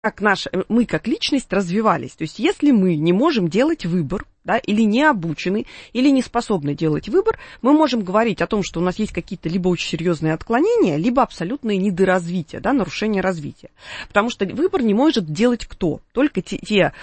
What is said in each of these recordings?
мы как личность развивались. То есть если мы не можем делать выбор, да, или не обучены, или не способны делать выбор, мы можем говорить о том, что у нас есть какие-то либо очень серьезные отклонения, либо абсолютное недоразвитие, да, нарушение развития. Потому что выбор не может делать кто? Только те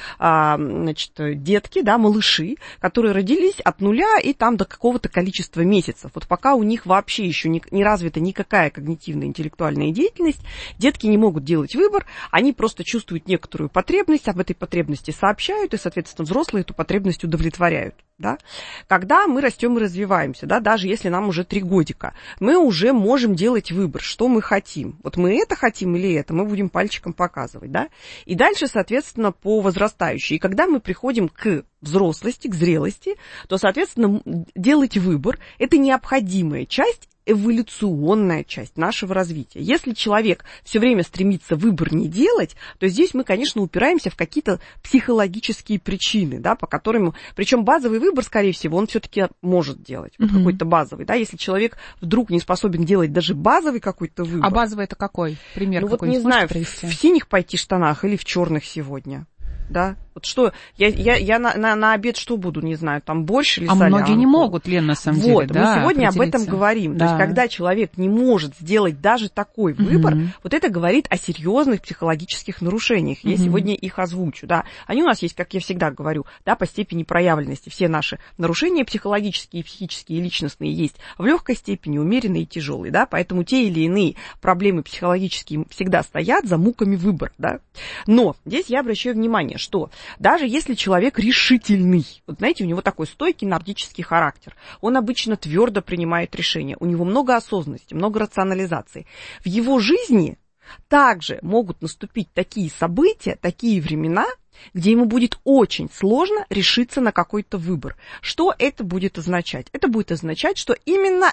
детки, да, малыши, которые родились от нуля и там до какого-то количества месяцев. Вот пока у них вообще еще не развита никакая когнитивная интеллектуальная деятельность, детки не могут делать выбор, они просто чувствуют некоторую потребность, об этой потребности сообщают, и, соответственно, взрослые эту потребность удовлетворяют. Да? Когда мы растем и развиваемся, да, даже если нам уже 3 годика, мы уже можем делать выбор, что мы хотим. Вот мы это хотим или это, мы будем пальчиком показывать. Да? И дальше, соответственно, по возрастающей. И когда мы приходим к взрослости, к зрелости, то, соответственно, делать выбор – это необходимая часть, эволюционная часть нашего развития. Если человек все время стремится выбор не делать, то здесь мы, конечно, упираемся в какие-то психологические причины, да, по которым... Причем базовый выбор, скорее всего, он все-таки может делать. Вот какой-то базовый. Да, если человек вдруг не способен делать даже базовый какой-то выбор... А базовый это какой? Пример вот не знаю, в синих пойти штанах или в черных сегодня. Да? Вот что, я на обед что буду, не знаю, там борщ или солянку? А многие не могут, Лен, на самом деле, вот, мы сегодня об этом говорим. Да. То есть, когда человек не может сделать даже такой выбор, вот это говорит о серьезных психологических нарушениях. Я сегодня их озвучу, да. Они у нас есть, как я всегда говорю, да, по степени проявленности. Все наши нарушения психологические, психические и личностные есть в легкой степени, умеренные и тяжелые, да. Поэтому те или иные проблемы психологические всегда стоят за муками выбора, да. Но здесь я обращаю внимание, что даже если человек решительный, вот знаете, у него такой стойкий нордический характер, он обычно твердо принимает решения, у него много осознанности, много рационализации. В его жизни также могут наступить такие события, такие времена, где ему будет очень сложно решиться на какой-то выбор. Что это будет означать? Это будет означать, что именно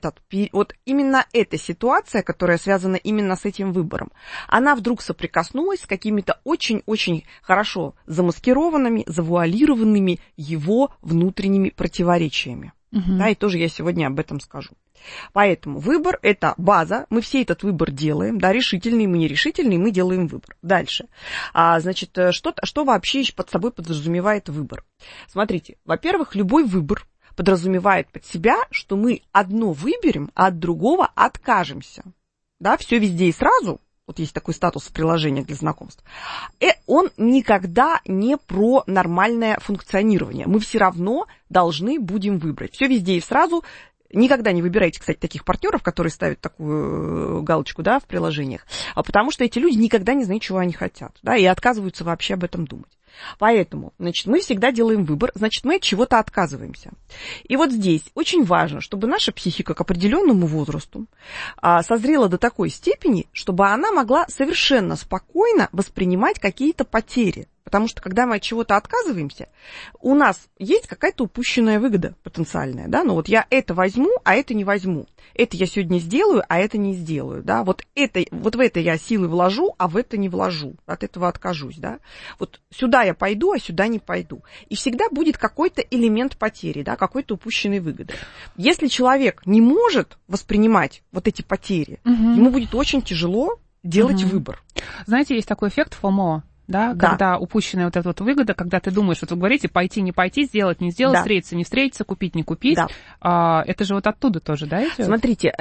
именно эта ситуация, которая связана именно с этим выбором, она вдруг соприкоснулась с какими-то очень-очень хорошо замаскированными, завуалированными его внутренними противоречиями. Да, и тоже я сегодня об этом скажу. Поэтому выбор – это база, мы все этот выбор делаем, да, решительный мы, нерешительный, мы делаем выбор. Дальше. Значит, что вообще под собой подразумевает выбор? Смотрите, во-первых, любой выбор подразумевает под себя, что мы одно выберем, а от другого откажемся. Да, все везде и сразу. Вот есть такой статус в приложениях для знакомств. Он никогда не про нормальное функционирование. Мы все равно должны будем выбрать. Все везде и сразу. Никогда не выбирайте, кстати, таких партнеров, которые ставят такую галочку, да, в приложениях, потому что эти люди никогда не знают, чего они хотят, да, и отказываются вообще об этом думать. Поэтому, значит, мы всегда делаем выбор, значит, мы от чего-то отказываемся. И вот здесь очень важно, чтобы наша психика к определенному возрасту созрела до такой степени, чтобы она могла совершенно спокойно воспринимать какие-то потери. Потому что, когда мы от чего-то отказываемся, у нас есть какая-то упущенная выгода потенциальная, да, ну вот я это возьму, а это не возьму. Это я сегодня сделаю, а это не сделаю, да, вот в это я силы вложу, а в это не вложу, от этого откажусь, да. Вот сюда я пойду, а сюда не пойду. И всегда будет какой-то элемент потери, да, какой-то упущенной выгоды. Если человек не может воспринимать вот эти потери, ему будет очень тяжело делать выбор. Знаете, есть такой эффект FOMO. Да, когда упущенная вот эта вот выгода, когда ты думаешь, вот вы говорите, пойти, не пойти, сделать, не сделать, встретиться, не встретиться, купить, не купить. Да. Это же вот оттуда тоже, да, идет? Смотрите,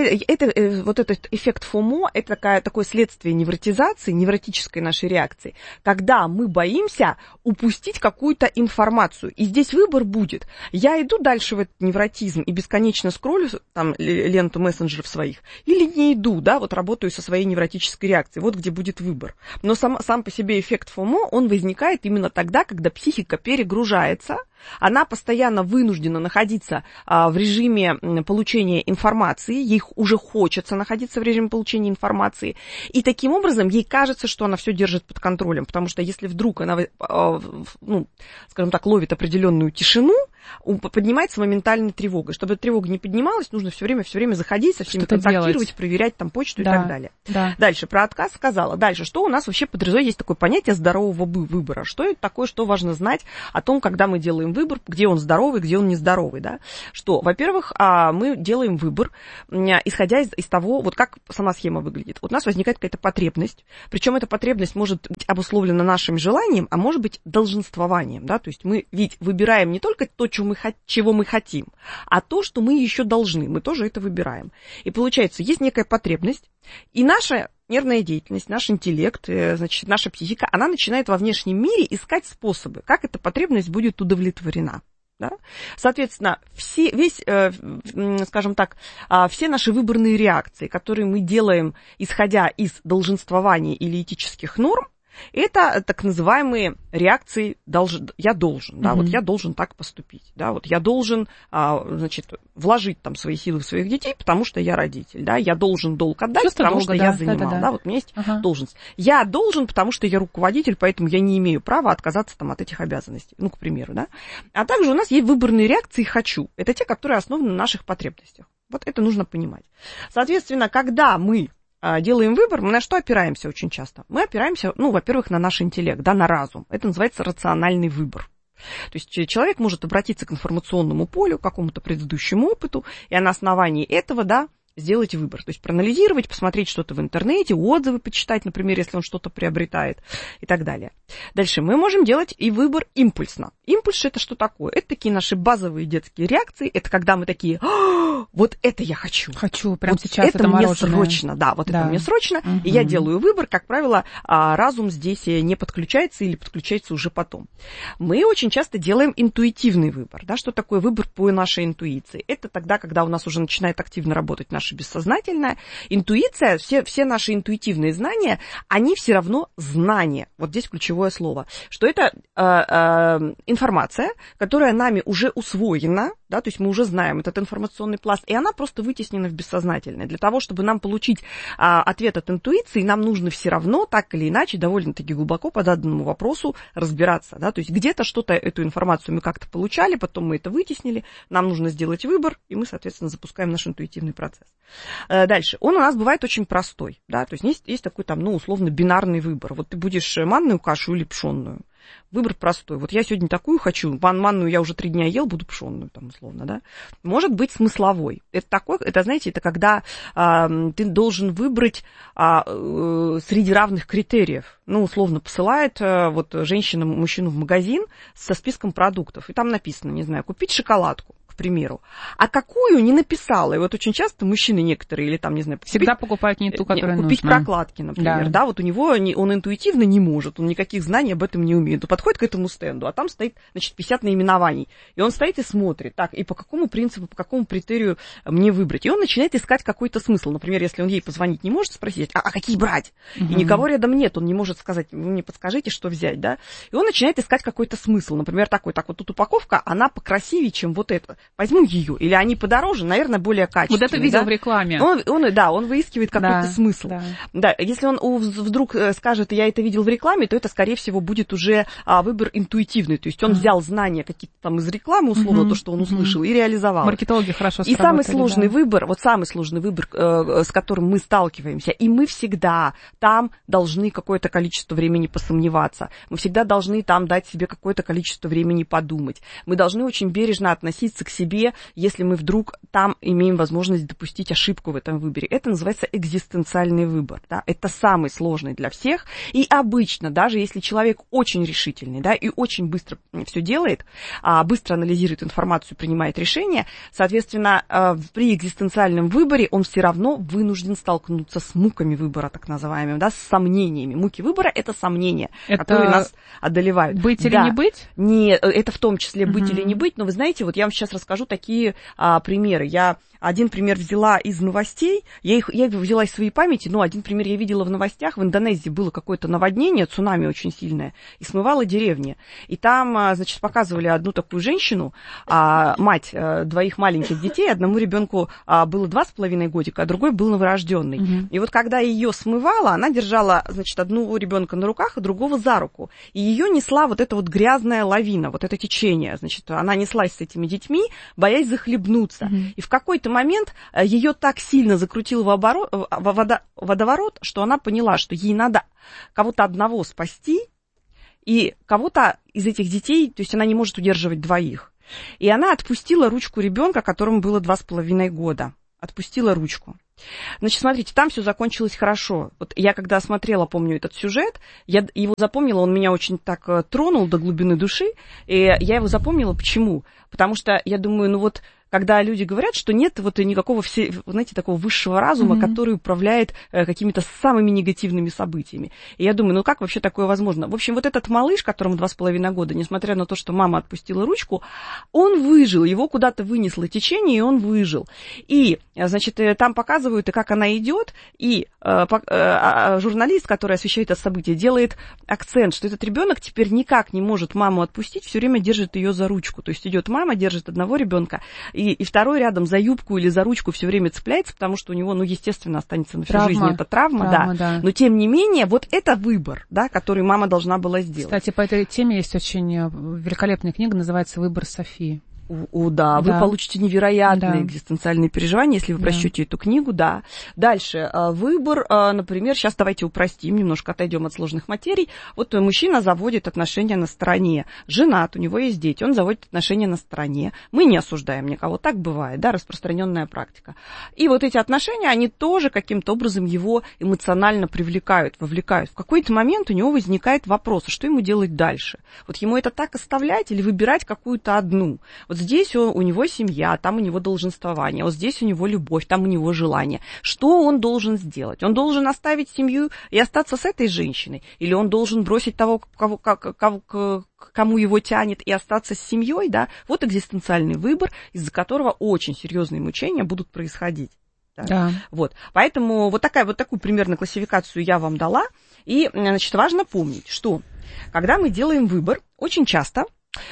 вот этот эффект FOMO, это такое следствие невротизации, невротической нашей реакции, когда мы боимся упустить какую-то информацию. И здесь выбор будет. Я иду дальше в этот невротизм и бесконечно скроллю там ленту мессенджеров своих, или не иду, да, вот работаю со своей невротической реакцией. Вот где будет выбор. Но сам по себе эффект FOMO, он возникает именно тогда, когда психика перегружается, она постоянно вынуждена находиться в режиме получения информации, ей уже хочется находиться в режиме получения информации, и таким образом ей кажется, что она все держит под контролем, потому что если вдруг она, ну, скажем так, ловит определенную тишину, поднимается моментальная тревога. Чтобы эта тревога не поднималась, нужно все время заходить, со всеми контактировать, проверять там почту и так далее. Да. Дальше, про отказ сказала. Дальше, что у нас вообще подразумевает, есть такое понятие здорового выбора. Что это такое, что важно знать о том, когда мы делаем делаем выбор, где он здоровый, где он нездоровый, да, что, во-первых, мы делаем выбор, исходя из того, вот как сама схема выглядит. Вот у нас возникает какая-то потребность, причем эта потребность может быть обусловлена нашим желанием, а может быть долженствованием, да, то есть мы ведь выбираем не только то, чего мы хотим, а то, что мы еще должны, мы тоже это выбираем. И получается, есть некая потребность, и наша нервная деятельность, наш интеллект, значит, наша психика, она начинает во внешнем мире искать способы, как эта потребность будет удовлетворена. Да? Соответственно, все наши выборные реакции, которые мы делаем, исходя из долженствования или этических норм, это так называемые реакции «я должен», да, вот я должен так поступить, да, вот я должен, значит, вложить там свои силы в своих детей, потому что я родитель, да, я должен долг отдать, чувство потому долга, что я занимал, да, вот у меня есть должность. Я должен, потому что я руководитель, поэтому я не имею права отказаться там от этих обязанностей, ну, к примеру, да. А также у нас есть выборные реакции «хочу», это те, которые основаны на наших потребностях. Вот это нужно понимать. Соответственно, когда мы делаем выбор, мы на что опираемся очень часто? Мы опираемся, ну, во-первых, на наш интеллект, да, на разум. Это называется рациональный выбор. То есть человек может обратиться к информационному полю, к какому-то предыдущему опыту, и на основании этого, да, сделать выбор. То есть проанализировать, посмотреть что-то в интернете, отзывы почитать, например, если он что-то приобретает и так далее. Дальше мы можем делать и выбор импульсно. Импульс – это что такое? Это такие наши базовые детские реакции. Это когда мы такие, вот это я хочу. Хочу, прямо вот сейчас это мне мороженое. Срочно, да, вот это мне срочно. И я делаю выбор. Как правило, разум здесь не подключается или подключается уже потом. Мы очень часто делаем интуитивный выбор. Да? Что такое выбор по нашей интуиции? Это тогда, когда у нас уже начинает активно работать наше бессознательное. Интуиция, все наши интуитивные знания, они все равно знания. Вот здесь ключевое слово. Что это информация, которая нами уже усвоена, да, то есть мы уже знаем этот информационный пласт, и она просто вытеснена в бессознательное. Для того, чтобы нам получить ответ от интуиции, нам нужно все равно, так или иначе, довольно-таки глубоко по данному вопросу разбираться. Да? То есть где-то что-то, эту информацию мы как-то получали, потом мы это вытеснили, нам нужно сделать выбор, и мы, соответственно, запускаем наш интуитивный процесс. Дальше. Он у нас бывает очень простой. Да? То есть есть такой там, ну, условно, бинарный выбор. Вот ты будешь манную кашу или пшенную. Выбор простой. Вот я сегодня такую хочу, манную я уже 3 дня ел, буду пшенную, там, условно, да. Может быть смысловой. Это, знаете, это когда ты должен выбрать среди равных критериев. Ну, условно, посылает вот женщина мужчину в магазин со списком продуктов, и там написано, не знаю, купить шоколадку, к примеру. А какую не написала. И вот очень часто мужчины некоторые, или там, не знаю... Всегда покупают не ту, которая нужна. Купить прокладки, например, да, вот у него он интуитивно не может, он никаких знаний об этом не умеет. Он подходит к этому стенду, а там стоит, значит, 50 наименований. И он стоит и смотрит, так, и по какому принципу, по какому критерию мне выбрать. И он начинает искать какой-то смысл. Например, если он ей позвонить не может, спросить, а какие брать? И никого рядом нет, он не может сказать, вы мне подскажите, что взять, да? И он начинает искать какой-то смысл. Например, такой, так, вот тут упаковка, она покрасивее, чем вот эта. Возьму ее. Или они подороже, наверное, более качественные. Вот это видел, да? В рекламе. Он выискивает какой-то смысл. Да, если он вдруг скажет, я это видел в рекламе, то это, скорее всего, будет уже выбор интуитивный. То есть он взял знания какие-то там из рекламы, условно, то, что он услышал, и реализовал. Маркетологи хорошо сработали. И самый сложный выбор, вот самый сложный выбор, с которым мы сталкиваемся, и мы всегда там должны какое-то количество времени посомневаться. Мы всегда должны там дать себе какое-то количество времени подумать. Мы должны очень бережно относиться к себе, если мы вдруг там имеем возможность допустить ошибку в этом выборе. Это называется экзистенциальный выбор. Да? Это самый сложный для всех. И обычно, даже если человек очень решительный, да, и очень быстро все делает, быстро анализирует информацию, принимает решения, соответственно, при экзистенциальном выборе он все равно вынужден столкнуться с муками выбора, так называемыми, да, с сомнениями. Муки выбора – это сомнения, которые нас одолевают. Быть или не быть? Нет, это в том числе быть или не быть, но вы знаете, вот я вам сейчас расскажу такие примеры. Я один пример взяла из новостей, я их взяла из своей памяти, но один пример я видела в новостях. В Индонезии было какое-то наводнение, цунами очень сильное, и смывало деревни. И там, значит, показывали одну такую женщину, мать 2 маленьких детей, одному ребенку было 2,5 годика, а другой был новорожденный. И вот когда ее смывало, она держала, значит, одного ребенка на руках, а другого за руку. И ее несла вот эта вот грязная лавина, вот это течение. Значит, она неслась с этими детьми, боясь захлебнуться. И в какой-то момент ее так сильно закрутил водоворот, что она поняла, что ей надо кого-то одного спасти, И кого-то из этих детей, то есть она не может удерживать двоих. И она отпустила ручку ребенка, которому было 2,5 года. Отпустила ручку. Значит, смотрите, там все закончилось хорошо. Вот я когда смотрела, помню, этот сюжет, я его запомнила, он меня очень так тронул до глубины души, и я его запомнила. Почему? Потому что я думаю, ну вот, когда люди говорят, что нет вот никакого, знаете, такого высшего разума, который управляет какими-то самыми негативными событиями. И я думаю, ну как вообще такое возможно? В общем, вот этот малыш, которому 2,5 года, несмотря на то, что мама отпустила ручку, он выжил, его куда-то вынесло течение, и он выжил. И, значит, там показывают, и как она идет, и журналист, который освещает это событие, делает акцент, что этот ребенок теперь никак не может маму отпустить, все время держит ее за ручку. То есть идет мама, держит одного ребенка, и второй рядом за юбку или за ручку все время цепляется, потому что у него, ну, естественно, останется на всю жизнь эта травма, да. Но, тем не менее, вот это выбор, да, который мама должна была сделать. Кстати, по этой теме есть очень великолепная книга, называется «Выбор Софии». Да, вы получите невероятные экзистенциальные переживания, если вы прочтете эту книгу, да. Дальше, выбор, например, сейчас давайте упростим, немножко отойдем от сложных материй. Вот мужчина заводит отношения на стороне, женат, у него есть дети, он заводит отношения на стороне. Мы не осуждаем никого, так бывает, да, распространенная практика. И вот эти отношения, они тоже каким-то образом его эмоционально привлекают, вовлекают. В какой-то момент у него возникает вопрос, что ему делать дальше? Вот ему это так оставлять или выбирать какую-то одну? Вот здесь у него семья, там у него долженствование, вот здесь у него любовь, там у него желание. Что он должен сделать? Он должен оставить семью и остаться с этой женщиной? Или он должен бросить того, кому его тянет, и остаться с семьей? Да? Вот экзистенциальный выбор, из-за которого очень серьезные мучения будут происходить. Да. Вот. Поэтому вот такую примерно классификацию я вам дала. И, значит, важно помнить, что когда мы делаем выбор, очень часто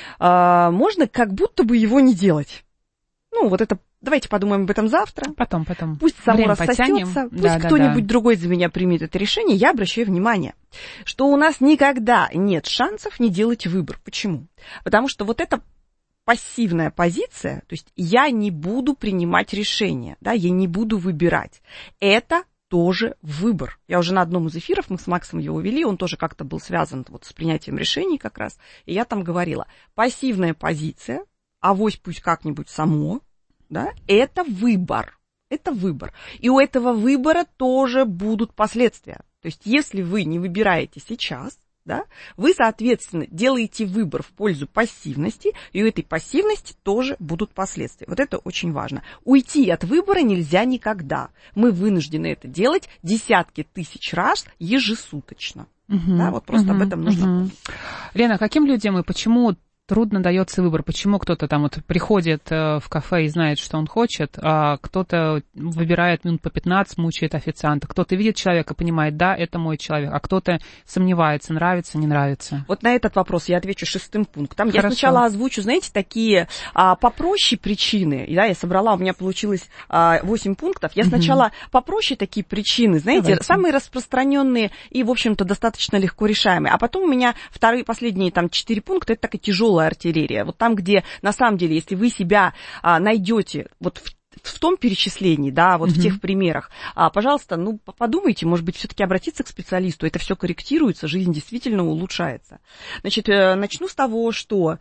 можно как будто бы его не делать. Ну, вот это, давайте подумаем об этом завтра. Потом. Пусть само рассосется, пусть кто-нибудь другой за меня примет это решение. Я обращаю внимание, что у нас никогда нет шансов не делать выбор. Почему? Потому что вот эта пассивная позиция, то есть я не буду принимать решения, да, я не буду выбирать. Это тоже выбор. Я уже на одном из эфиров, мы с Максом его вели, он тоже как-то был связан вот с принятием решений как раз, и я там говорила, пассивная позиция, авось пусть как-нибудь само, да, это выбор. Это выбор. И у этого выбора тоже будут последствия. То есть если вы не выбираете сейчас, да, вы, соответственно, делаете выбор в пользу пассивности, и у этой пассивности тоже будут последствия. Вот это очень важно. Уйти от выбора нельзя никогда. Мы вынуждены это делать десятки тысяч раз ежесуточно. Да, вот просто об этом нужно помнить. Лена, каким людям и почему трудно дается выбор? Почему кто-то там вот приходит в кафе и знает, что он хочет, а кто-то выбирает минут по 15, мучает официанта, кто-то видит человека, понимает, да, это мой человек, а кто-то сомневается, нравится, не нравится? Вот на этот вопрос я отвечу 6 пунктом. Хорошо. Я сначала озвучу, знаете, такие попроще причины. Да, я собрала, у меня получилось 8 пунктов. Я сначала попроще такие причины, знаете, давайте. Самые распространенные и, в общем-то, достаточно легко решаемые. А потом у меня последние там 4 пункта, это такая тяжелая артиллерия. Вот там, где, на самом деле, если вы себя найдете вот в том перечислении, да, вот в тех примерах, пожалуйста, ну, подумайте, может быть, все-таки обратиться к специалисту, это все корректируется, жизнь действительно улучшается. Значит, начну с того, что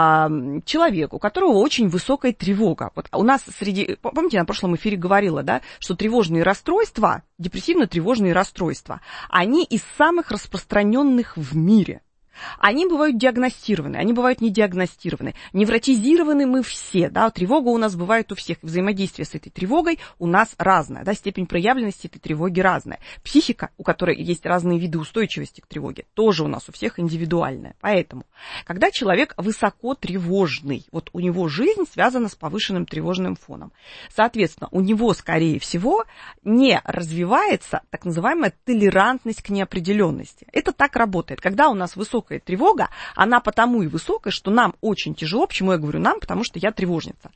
человек, у которого очень высокая тревога, вот у нас помните, я на прошлом эфире говорила, да, что тревожные расстройства, депрессивно-тревожные расстройства, они из самых распространенных в мире. Они бывают диагностированы, они бывают не диагностированы. Невротизированы мы все, да, тревога у нас бывает у всех. Взаимодействие с этой тревогой у нас разное, да, степень проявленности этой тревоги разная. Психика, у которой есть разные виды устойчивости к тревоге, тоже у нас у всех индивидуальная. Поэтому, когда человек высоко тревожный, вот у него жизнь связана с повышенным тревожным фоном, соответственно, у него, скорее всего, не развивается так называемая толерантность к неопределенности. Это так работает. Когда у нас высокая тревога, она потому и высокая, что нам очень тяжело. Почему я говорю нам? Потому что я тревожница.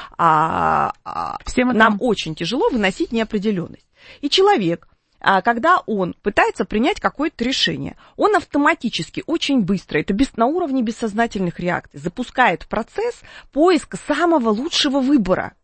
Нам очень тяжело выносить неопределенность. И человек, когда он пытается принять какое-то решение, он автоматически, очень быстро, это на уровне бессознательных реакций, запускает процесс поиска самого лучшего выбора.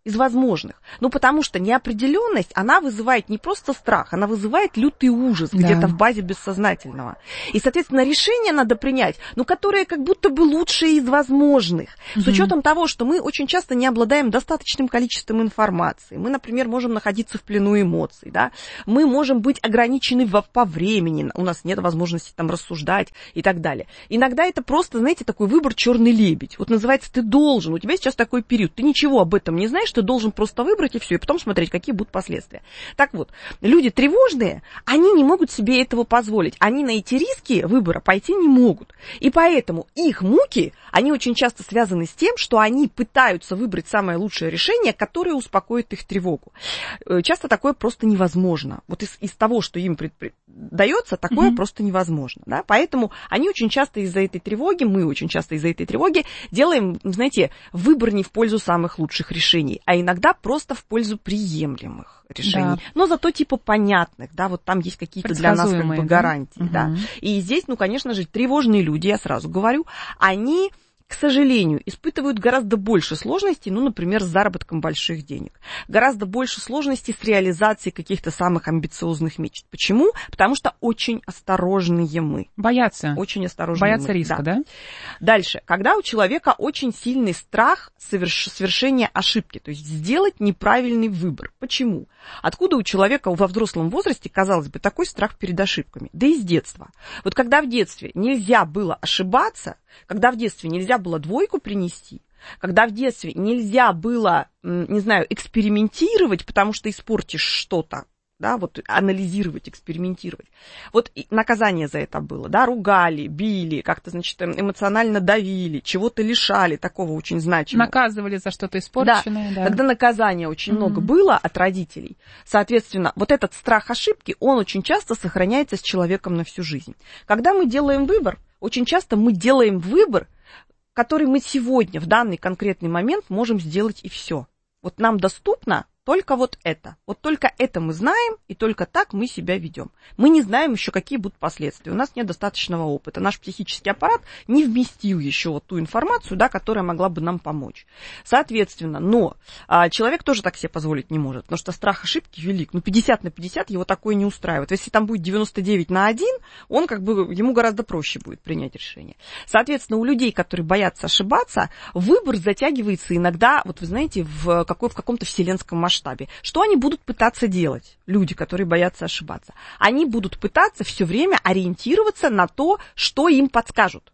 из возможных. Ну, потому что неопределенность, она вызывает не просто страх, она вызывает лютый ужас где-то в базе бессознательного. И, соответственно, решение надо принять, но которое как будто бы лучшее из возможных. С учетом того, что мы очень часто не обладаем достаточным количеством информации. Мы, например, можем находиться в плену эмоций, да? Мы можем быть ограничены по времени, у нас нет возможности там рассуждать и так далее. Иногда это просто, знаете, такой выбор черный лебедь. Вот называется, ты должен, у тебя сейчас такой период, ты ничего об этом не знаешь, ты должен просто выбрать и все, и потом смотреть, какие будут последствия. Так вот, люди тревожные, они не могут себе этого позволить. Они на эти риски выбора пойти не могут. И поэтому их муки, они очень часто связаны с тем, что они пытаются выбрать самое лучшее решение, которое успокоит их тревогу. Часто такое просто невозможно. Вот из того, что им дается, такое просто невозможно. Да? Поэтому они очень часто из-за этой тревоги, мы очень часто из-за этой тревоги делаем, знаете, выбор не в пользу самых лучших решений, а иногда просто в пользу приемлемых решений. Да. Но зато типа понятных, да, вот там есть какие-то для нас как бы гарантии. Да? И здесь, ну, конечно же, тревожные люди, я сразу говорю, они, к сожалению, испытывают гораздо больше сложностей, ну, например, с заработком больших денег. Гораздо больше сложностей с реализацией каких-то самых амбициозных мечт. Почему? Потому что очень осторожные мы. Боятся. Очень осторожные боятся мы. Риска, да? Дальше. Когда у человека очень сильный страх совершения ошибки, то есть сделать неправильный выбор. Почему? Откуда у человека во взрослом возрасте, казалось бы, такой страх перед ошибками? Да из детства. Вот когда в детстве нельзя было ошибаться, когда в детстве нельзя было двойку принести, когда в детстве нельзя было, не знаю, экспериментировать, потому что испортишь что-то, да, вот анализировать, экспериментировать. Вот наказание за это было, да, ругали, били, как-то, значит, эмоционально давили, чего-то лишали, такого очень значимого. Наказывали за что-то испорченное, да. Когда наказания очень много было от родителей, соответственно, вот этот страх ошибки, он очень часто сохраняется с человеком на всю жизнь. Когда мы делаем выбор, очень часто мы делаем выбор, который мы сегодня, в данный конкретный момент, можем сделать и все. Вот нам доступно только вот это. Вот только это мы знаем, и только так мы себя ведем. Мы не знаем еще, какие будут последствия. У нас нет достаточного опыта. Наш психический аппарат не вместил еще вот ту информацию, да, которая могла бы нам помочь. Соответственно, но человек тоже так себе позволить не может, потому что страх ошибки велик. Ну, 50 на 50 его такое не устраивает. Если там будет 99 на 1, он как бы, ему гораздо проще будет принять решение. Соответственно, у людей, которые боятся ошибаться, выбор затягивается иногда, вот вы знаете, в каком-то вселенском масштабе. Что они будут пытаться делать, люди, которые боятся ошибаться? Они будут пытаться все время ориентироваться на то, что им подскажут.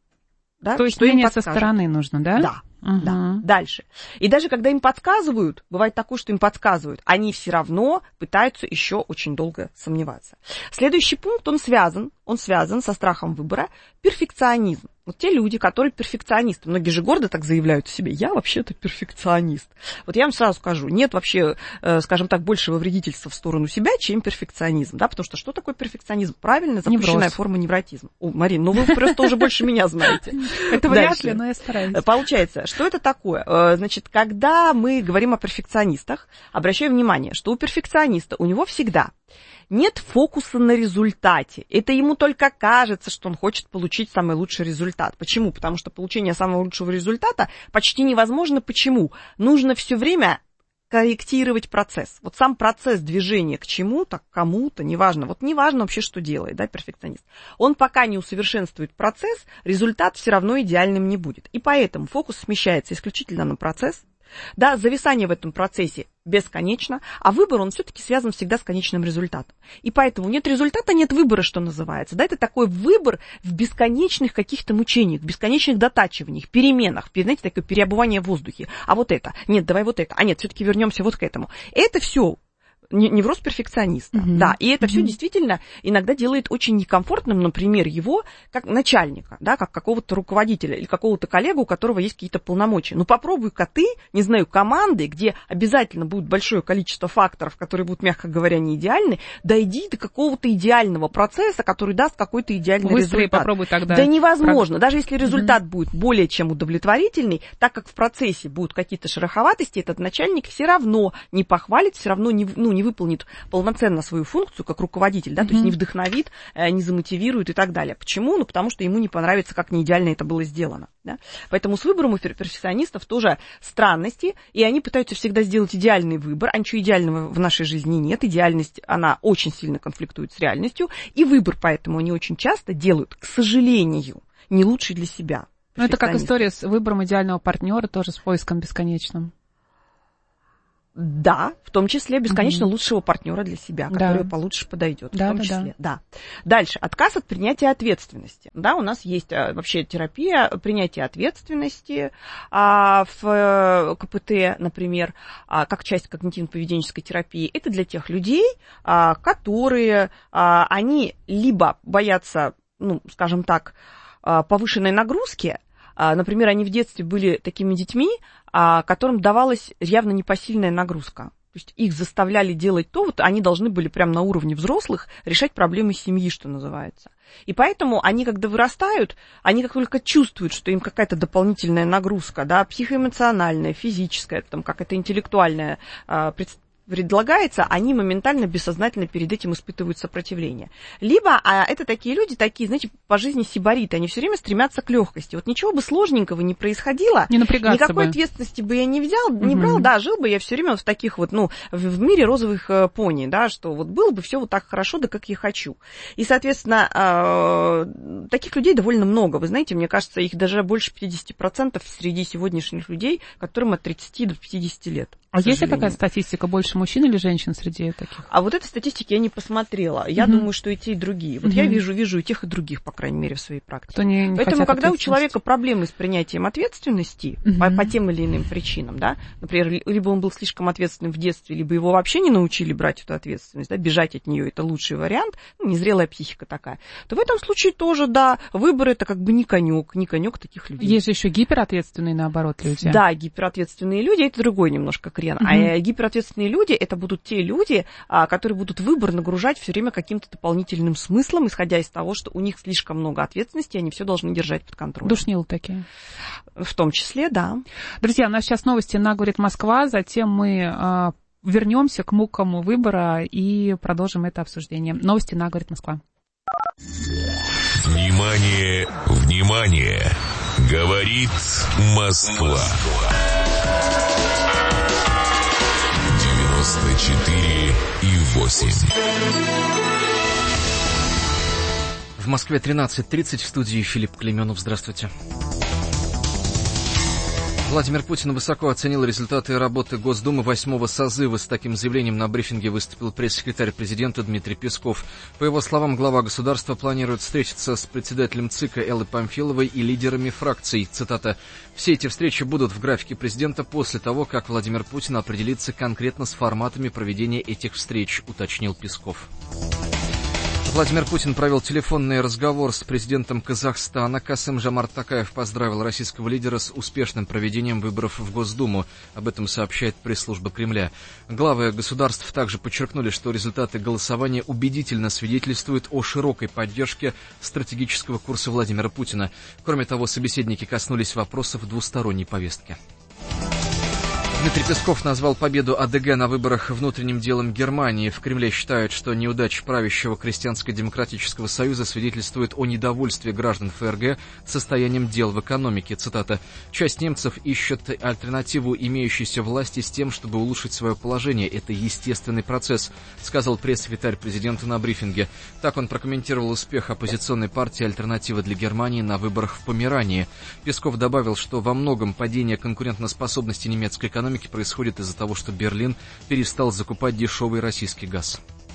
Да? То есть мнение со стороны нужно, да? Да. Да, дальше. И даже когда им подсказывают, бывает такое, что им подсказывают, они все равно пытаются еще очень долго сомневаться. Следующий пункт, он связан со страхом выбора, перфекционизм. Вот те люди, которые перфекционисты, многие же гордо так заявляют о себе, я вообще-то перфекционист. Вот я вам сразу скажу, нет вообще, скажем так, большего вредительства в сторону себя, чем перфекционизм, да, потому что такое перфекционизм? Правильно, запущенная форма невротизма. О, Марин, ну вы просто уже больше меня знаете. Это вряд ли, но я стараюсь. Получается, что это такое? Значит, когда мы говорим о перфекционистах, обращаю внимание, что у перфекциониста, у него всегда нет фокуса на результате. Это ему только кажется, что он хочет получить самый лучший результат. Почему? Потому что получение самого лучшего результата почти невозможно. Почему? Нужно все время корректировать процесс. Вот сам процесс движения к чему-то, к кому-то, неважно. Вот неважно вообще, что делает, да, перфекционист. Он пока не усовершенствует процесс, результат все равно идеальным не будет. И поэтому фокус смещается исключительно на процесс. Да, зависание в этом процессе бесконечно, а выбор, он все-таки связан всегда с конечным результатом. И поэтому нет результата, нет выбора, что называется. Да, это такой выбор в бесконечных каких-то мучениях, в бесконечных дотачиваниях, переменах, знаете, такое переобувание в воздухе. А вот это, нет, давай вот это, а нет, все-таки вернемся вот к этому. Это все невроз перфекциониста, да, и это все действительно иногда делает очень некомфортным, например, его как начальника, да, как какого-то руководителя или какого-то коллегу, у которого есть какие-то полномочия. Ну, попробуй-ка ты, не знаю, команды, где обязательно будет большое количество факторов, которые будут, мягко говоря, не идеальны, дойди до какого-то идеального процесса, который даст какой-то идеальный результат. Попробуй тогда. Да невозможно. Даже если результат будет более чем удовлетворительный, так как в процессе будут какие-то шероховатости, этот начальник все равно не похвалит, все равно не не выполнит полноценно свою функцию как руководитель, да, то есть не вдохновит, не замотивирует и так далее. Почему? Ну, потому что ему не понравится, как не идеально это было сделано. Да? Поэтому с выбором у перфекционистов тоже странности, и они пытаются всегда сделать идеальный выбор, а ничего идеального в нашей жизни нет. Идеальность, она очень сильно конфликтует с реальностью, и выбор поэтому они очень часто делают, к сожалению, не лучший для себя. Ну, это как история с выбором идеального партнера, тоже с поиском бесконечным. Да, в том числе бесконечно лучшего партнера для себя, который получше подойдет. Да, в том числе, да. Дальше, отказ от принятия ответственности. Да, у нас есть вообще терапия принятия ответственности в КПТ, например, как часть когнитивно-поведенческой терапии. Это для тех людей, которые, они либо боятся, ну, скажем так, повышенной нагрузки. Например, они в детстве были такими детьми, которым давалась явно непосильная нагрузка. То есть их заставляли делать то, вот они должны были прямо на уровне взрослых решать проблемы семьи, что называется. И поэтому они, когда вырастают, они как только чувствуют, что им какая-то дополнительная нагрузка, да, психоэмоциональная, физическая, там, какая-то интеллектуальная предлагается, они моментально, бессознательно перед этим испытывают сопротивление. Либо это такие люди, такие, знаете, по жизни сибариты, они все время стремятся к легкости. Вот ничего бы сложненького не происходило, никакой ответственности бы я не брал, да, жил бы я все время вот в таких вот, ну, в мире розовых пони, да, что вот было бы все вот так хорошо, да как я хочу. И, соответственно, таких людей довольно много. Вы знаете, мне кажется, их даже больше 50% среди сегодняшних людей, которым от 30 до 50 лет. А есть ли такая статистика, больше мужчин или женщин среди таких? А вот этой статистики я не посмотрела. Я думаю, что и те, и другие. Вот я вижу и тех, и других, по крайней мере, в своей практике. Поэтому, когда у человека проблемы с принятием ответственности по тем или иным причинам, да, например, либо он был слишком ответственным в детстве, либо его вообще не научили брать эту ответственность, да, бежать от нее, это лучший вариант, ну, незрелая психика такая, то в этом случае тоже, да, выбор это как бы не конек таких людей. Есть же еще гиперответственные, наоборот, люди. Да, гиперответственные люди, это другой немножко крен. А гиперответственные люди, это будут те люди, которые будут выбор нагружать все время каким-то дополнительным смыслом, исходя из того, что у них слишком много ответственности, они все должны держать под контролем. Душнилы такие. В том числе, да. Друзья, у нас сейчас новости на «Говорит Москва», затем мы вернемся к мукам выбора и продолжим это обсуждение. Новости на «Говорит Москва». Внимание, внимание! Говорит Москва. 94,8. В Москве 13:30, в студии Филипп Клейменов. Здравствуйте. Владимир Путин высоко оценил результаты работы Госдумы 8-го созыва. С таким заявлением на брифинге выступил пресс-секретарь президента Дмитрий Песков. По его словам, глава государства планирует встретиться с председателем ЦИКа Эллой Памфиловой и лидерами фракций. Цитата: «Все эти встречи будут в графике президента после того, как Владимир Путин определится конкретно с форматами проведения этих встреч», уточнил Песков. Владимир Путин провел телефонный разговор с президентом Казахстана. Касым-Жомарт Токаев поздравил российского лидера с успешным проведением выборов в Госдуму. Об этом сообщает пресс-служба Кремля. Главы государств также подчеркнули, что результаты голосования убедительно свидетельствуют о широкой поддержке стратегического курса Владимира Путина. Кроме того, собеседники коснулись вопросов двусторонней повестки. Дмитрий Песков назвал победу АДГ на выборах внутренним делом Германии. В Кремле считают, что неудача правящего Крестьянско-демократического союза свидетельствует о недовольстве граждан ФРГ состоянием дел в экономике. Цитата: «Часть немцев ищет альтернативу имеющейся власти с тем, чтобы улучшить свое положение. Это естественный процесс», сказал пресс-секретарь президента на брифинге. Так он прокомментировал успех оппозиционной партии «Альтернатива для Германии» на выборах в Померании. Песков добавил, что во многом падение конкурентоспособности немецкой экономики происходит из-за того, что Берлин перестал закупать дешевый российский газ.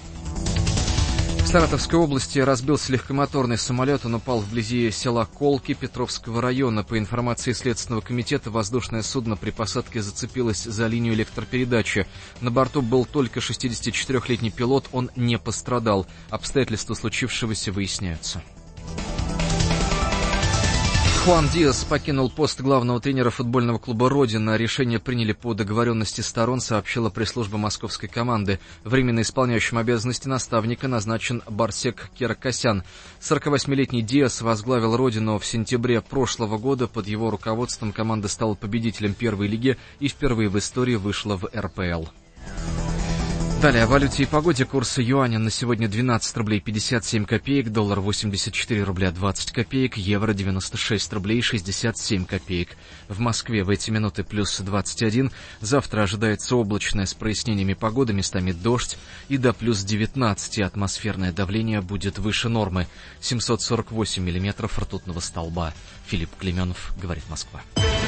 В Саратовской области разбился легкомоторный самолет. Он упал вблизи села Колки Петровского района. По информации Следственного комитета, воздушное судно при посадке зацепилось за линию электропередачи. На борту был только 64-летний пилот, он не пострадал. Обстоятельства случившегося выясняются. Хуан Диас покинул пост главного тренера футбольного клуба «Родина». Решение приняли по договоренности сторон, сообщила пресс-служба московской команды. Временно исполняющим обязанности наставника назначен Барсек Керакасян. 48-летний Диас возглавил «Родину» в сентябре прошлого года. Под его руководством команда стала победителем первой лиги и впервые в истории вышла в РПЛ. Далее о валюте и погоде. Курс юаня на сегодня 12 рублей 57 копеек, доллар 84 рубля 20 копеек, евро 96 рублей 67 копеек. В Москве в эти минуты плюс 21. Завтра ожидается облачная с прояснениями погоды, местами дождь, и до плюс 19 атмосферное давление будет выше нормы. 748 миллиметров ртутного столба. Филипп Клеменов, говорит Москва.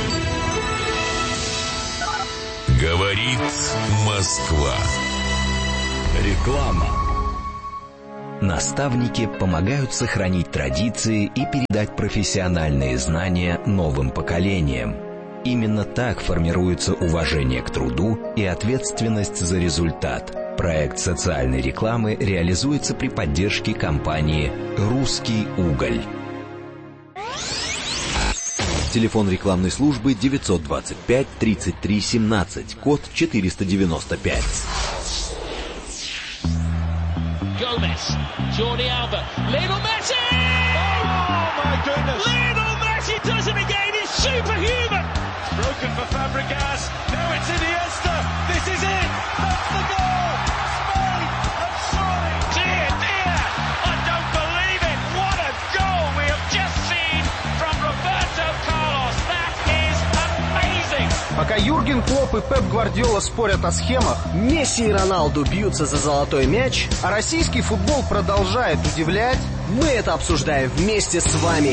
Говорит Москва. Реклама. Наставники помогают сохранить традиции и передать профессиональные знания новым поколениям. Именно так формируется уважение к труду и ответственность за результат. Проект социальной рекламы реализуется при поддержке компании «Русский уголь». Телефон рекламной службы 925-33-17, код 495. Gomez, Jordi Alba, Lionel Messi! Oh my goodness! Lionel Messi does it again, he's superhuman! It's broken for Fabregas, now it's Iniesta, this is it, that's the goal! Spain have scored! Dear, dear, I don't believe it, what a goal we have just seen from Roberto Carlos, that is amazing! Пока Юрген Клопп и Пеп Гвардиола спорят о схемах, Месси и Роналду бьются за золотой мяч, а российский футбол продолжает удивлять, мы это обсуждаем вместе с вами.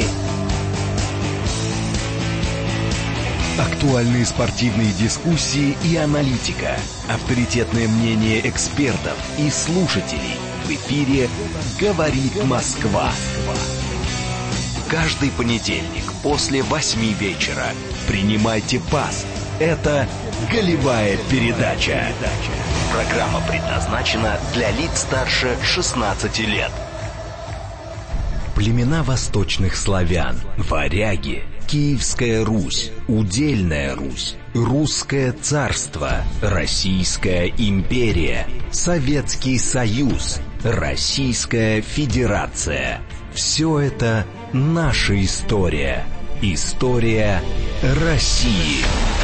Актуальные спортивные дискуссии и аналитика, авторитетное мнение экспертов и слушателей. В эфире «Говорит Москва». Каждый понедельник после 8 вечера принимайте пас. Это «Голевая передача». Программа предназначена для лиц старше 16 лет. Племена восточных славян, варяги, Киевская Русь, Удельная Русь, Русское царство, Российская империя, Советский Союз, Российская Федерация. Все это наша история. История России.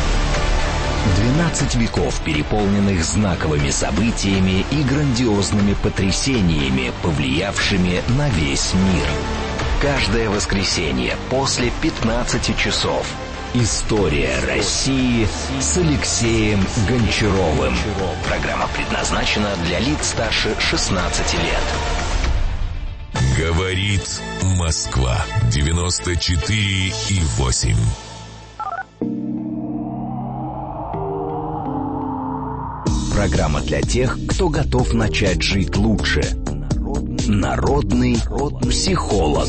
12 веков, переполненных знаковыми событиями и грандиозными потрясениями, повлиявшими на весь мир. Каждое воскресенье после 15 часов. История России с Алексеем Гончаровым. Программа предназначена для лиц старше 16 лет. Говорит Москва. 94,8. Программа для тех, кто готов начать жить лучше. Народный психолог.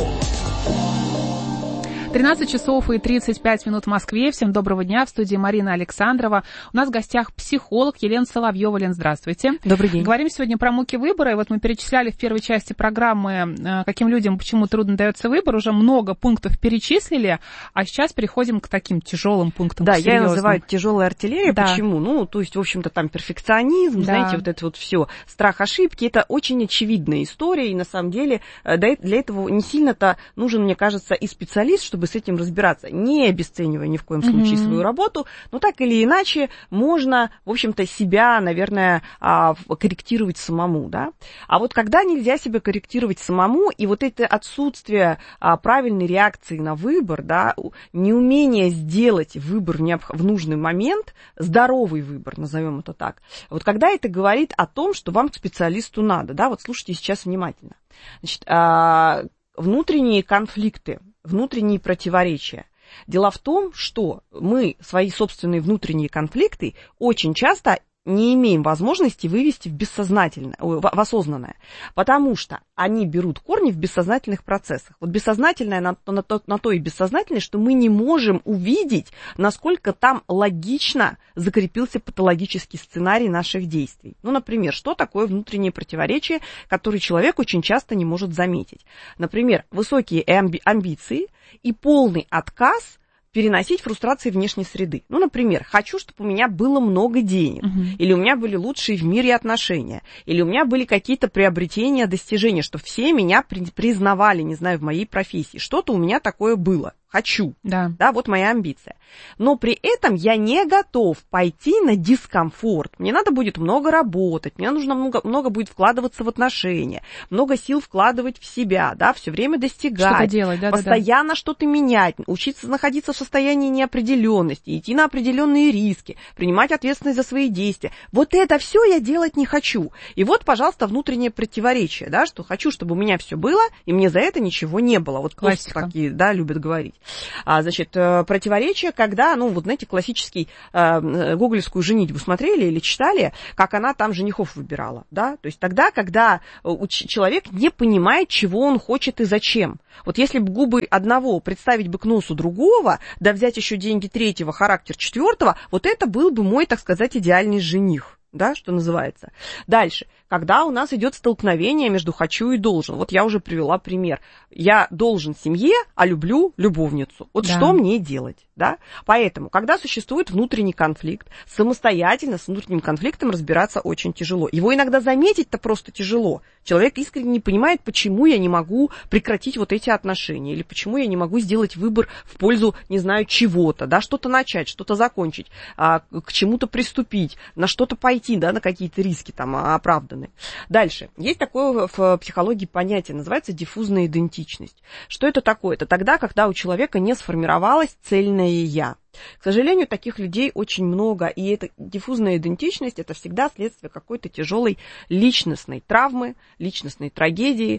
13 часов и 35 минут в Москве. Всем доброго дня. В студии Марина Александрова. У нас в гостях психолог Елена Соловьева. Лен, здравствуйте. Добрый день. Говорим сегодня про муки выбора. И вот мы перечисляли в первой части программы, каким людям почему трудно дается выбор. Уже много пунктов перечислили. А сейчас переходим к таким тяжелым пунктам. Да, я называю тяжелой артиллерией. Да. Почему? Ну, то есть, в общем-то, там перфекционизм, да. Знаете, вот это вот все, страх ошибки. Это очень очевидная история. И на самом деле для этого не сильно-то нужен, мне кажется, и специалист, чтобы с этим разбираться, не обесценивая ни в коем случае свою работу, но так или иначе можно, в общем-то, себя, наверное, корректировать самому, да. А вот когда нельзя себя корректировать самому, и вот это отсутствие правильной реакции на выбор, да, неумение сделать выбор в нужный момент, здоровый выбор, назовем это так, вот когда это говорит о том, что вам к специалисту надо, да, вот слушайте сейчас внимательно. Значит, внутренние конфликты, внутренние противоречия. Дело в том, что мы свои собственные внутренние конфликты очень часто не имеем возможности вывести в бессознательное, в осознанное, потому что они берут корни в бессознательных процессах. Вот бессознательное на то и бессознательное, что мы не можем увидеть, насколько там логично закрепился патологический сценарий наших действий. Ну, например, что такое внутреннее противоречие, которое человек очень часто не может заметить. Например, высокие амбиции и полный отказ переносить фрустрации внешней среды. Ну, например, хочу, чтобы у меня было много денег, или у меня были лучшие в мире отношения, или у меня были какие-то приобретения, достижения, что все меня признавали, не знаю, в моей профессии. Что-то у меня такое было. хочу, да, вот моя амбиция. Но при этом я не готов пойти на дискомфорт. Мне надо будет много работать, мне нужно много будет вкладываться в отношения, много сил вкладывать в себя, да, все время достигать, что-то делать, постоянно что-то менять, учиться находиться в состоянии неопределенности, идти на определенные риски, принимать ответственность за свои действия. Вот это все я делать не хочу. И вот, пожалуйста, внутреннее противоречие, да, что хочу, чтобы у меня все было, и мне за это ничего не было. Вот просто такие, да, любят говорить. Значит, противоречие, когда, знаете, классический гоголевскую «Женитьбу» смотрели или читали, как она там женихов выбирала, да, то есть тогда, когда человек не понимает, чего он хочет и зачем. Вот если бы губы одного представить бы к носу другого, да взять еще деньги третьего, характер четвертого, вот это был бы мой, так сказать, идеальный жених. Да, что называется. Дальше, когда у нас идет столкновение между хочу и должен. Вот я уже привела пример. Я должен семье, а люблю любовницу. Вот что мне делать? Да? Поэтому, когда существует внутренний конфликт, самостоятельно с внутренним конфликтом разбираться очень тяжело. Его иногда заметить-то просто тяжело. Человек искренне не понимает, почему я не могу прекратить вот эти отношения, или почему я не могу сделать выбор в пользу, не знаю, чего-то, да, что-то начать, что-то закончить, к чему-то приступить, на что-то пойти, да, на какие-то риски там оправданные. Дальше. Есть такое в психологии понятие, называется диффузная идентичность. Что это такое? Это тогда, когда у человека не сформировалась цельное «я». К сожалению, таких людей очень много, и эта диффузная идентичность – это всегда следствие какой-то тяжелой личностной травмы, личностной трагедии,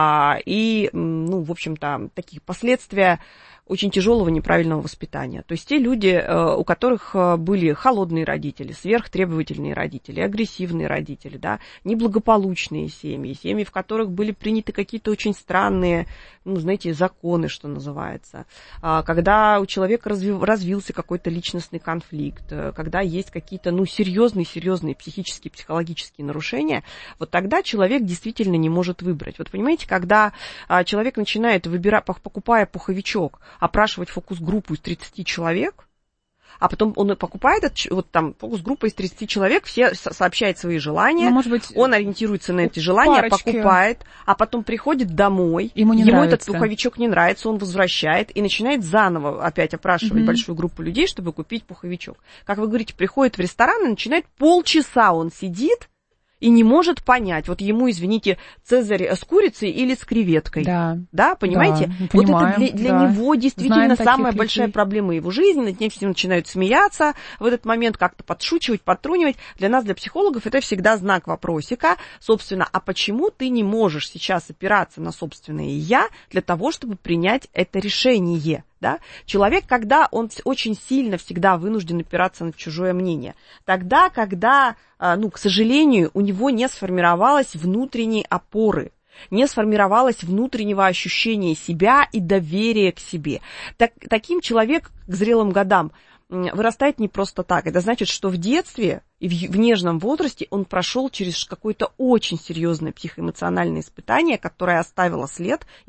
и, в общем-то, такие последствия очень тяжелого неправильного воспитания. То есть те люди, у которых были холодные родители, сверхтребовательные родители, агрессивные родители, да, неблагополучные семьи, в которых были приняты какие-то очень странные, знаете, законы, что называется, когда у человека развился какой-то личностный конфликт, когда есть какие-то, серьезные психические, психологические нарушения, вот тогда человек действительно не может выбрать. Вот понимаете, когда человек начинает выбирать, покупая пуховичок, опрашивать фокус-группу из 30 человек, а потом он покупает фокус-группа из 30 человек, все сообщают свои желания, может быть, он ориентируется на эти желания, покупает, а потом приходит домой, ему этот пуховичок не нравится, он возвращает и начинает заново опять опрашивать большую группу людей, чтобы купить пуховичок. Как вы говорите, приходит в ресторан и начинает полчаса он сидит, и не может понять, вот ему, извините, цезарь с курицей или с креветкой. Да, понимаете? Да, вот это для него действительно самая большая проблема его жизни, над ней все начинают смеяться в этот момент, как-то подшучивать, подтрунивать. Для нас, для психологов, это всегда знак вопросика. Собственно, а почему ты не можешь сейчас опираться на собственное «я» для того, чтобы принять это решение? Да? Человек, когда он очень сильно всегда вынужден опираться на чужое мнение, тогда, когда, к сожалению, у него не сформировалось внутренней опоры, не сформировалось внутреннего ощущения себя и доверия к себе. Таким человек к зрелым годам вырастает не просто так. Это значит, что в детстве и в нежном возрасте он прошел через какое-то очень серьезное психоэмоциональное испытание, которое оставило след, и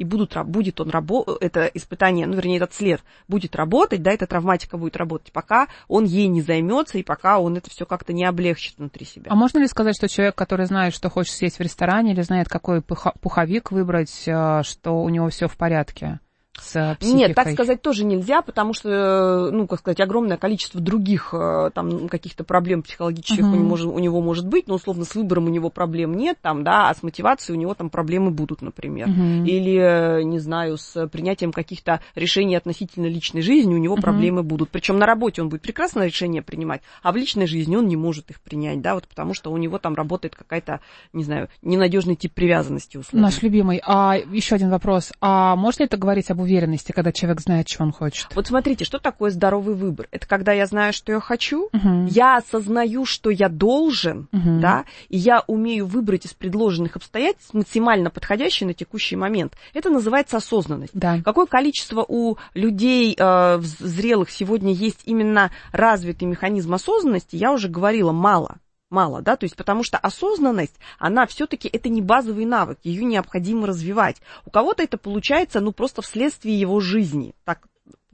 это испытание, этот след будет работать, да, эта травматика будет работать, пока он ей не займется и пока он это все как-то не облегчит внутри себя. А можно ли сказать, что человек, который знает, что хочет съесть в ресторане, или знает, какой пуховик выбрать, что у него все в порядке? Нет, так сказать тоже нельзя, потому что, огромное количество других там каких-то проблем психологических у него может быть, но условно с выбором у него проблем нет, а с мотивацией у него там проблемы будут, например. Или, не знаю, с принятием каких-то решений относительно личной жизни у него проблемы будут. Причем на работе он будет прекрасно решения принимать, а в личной жизни он не может их принять, да, вот потому что у него там работает какая-то, не знаю, ненадежный тип привязанности, условно. Наш любимый. Еще один вопрос. Можно ли это говорить об уверенности, когда человек знает, чего он хочет? Вот смотрите, что такое здоровый выбор? Это когда я знаю, что я хочу, я осознаю, что я должен, да, и я умею выбрать из предложенных обстоятельств максимально подходящий на текущий момент. Это называется осознанность. Да. Какое количество у людей зрелых сегодня есть именно развитый механизм осознанности, я уже говорила, мало, да, то есть потому что осознанность, она все-таки это не базовый навык, ее необходимо развивать. У кого-то это получается, просто вследствие его жизни, так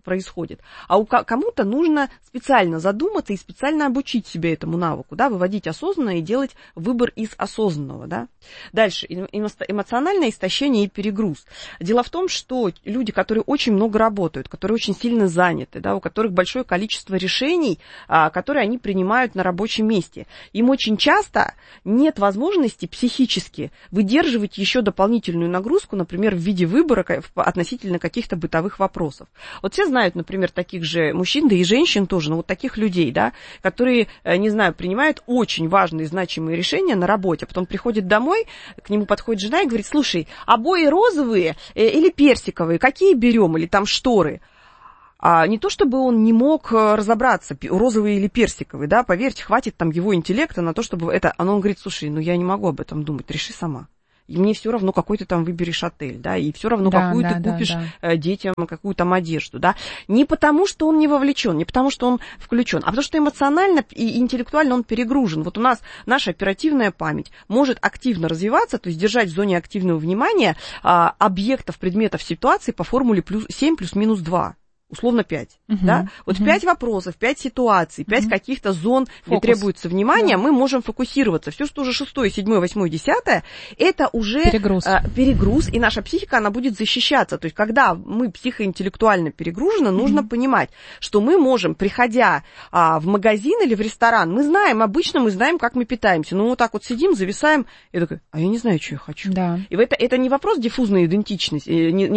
происходит. А кому-то нужно специально задуматься и специально обучить себя этому навыку, да, выводить осознанно и делать выбор из осознанного, да. Дальше, эмоциональное истощение и перегруз. Дело в том, что люди, которые очень много работают, которые очень сильно заняты, да, у которых большое количество решений, которые они принимают на рабочем месте, им очень часто нет возможности психически выдерживать еще дополнительную нагрузку, например, в виде выбора относительно каких-то бытовых вопросов. Вот все знают, например, таких же мужчин, да и женщин тоже, но вот таких людей, да, которые, не знаю, принимают очень важные, значимые решения на работе, а потом приходят домой, к нему подходит жена и говорит: слушай, обои розовые или персиковые, какие берем, или там шторы? Не то чтобы он не мог разобраться, розовый или персиковый, да, поверьте, хватит там его интеллекта на то, чтобы это... Он говорит: слушай, ну я не могу об этом думать, реши сама. И мне все равно, какой ты там выберешь отель, да, и все равно, какую ты купишь детям, какую там одежду, да. Не потому, что он не вовлечен, не потому, что он включен, а потому, что эмоционально и интеллектуально он перегружен. Вот у нас наша оперативная память может активно развиваться, то есть держать в зоне активного внимания объектов, предметов, ситуаций по формуле 7 плюс-минус 2. Условно 5, да? Вот 5 вопросов, 5 ситуаций, 5 каких-то зон, где требуется внимание, мы можем фокусироваться. Все, что уже 6, 7, 8, 10, это уже перегруз, и наша психика, она будет защищаться. То есть, когда мы психоинтеллектуально перегружены, нужно понимать, что мы можем, приходя в магазин или в ресторан, мы знаем, как мы питаемся. Ну, вот так вот сидим, зависаем, и такой: а я не знаю, что я хочу. Да. И это не вопрос диффузной идентичности,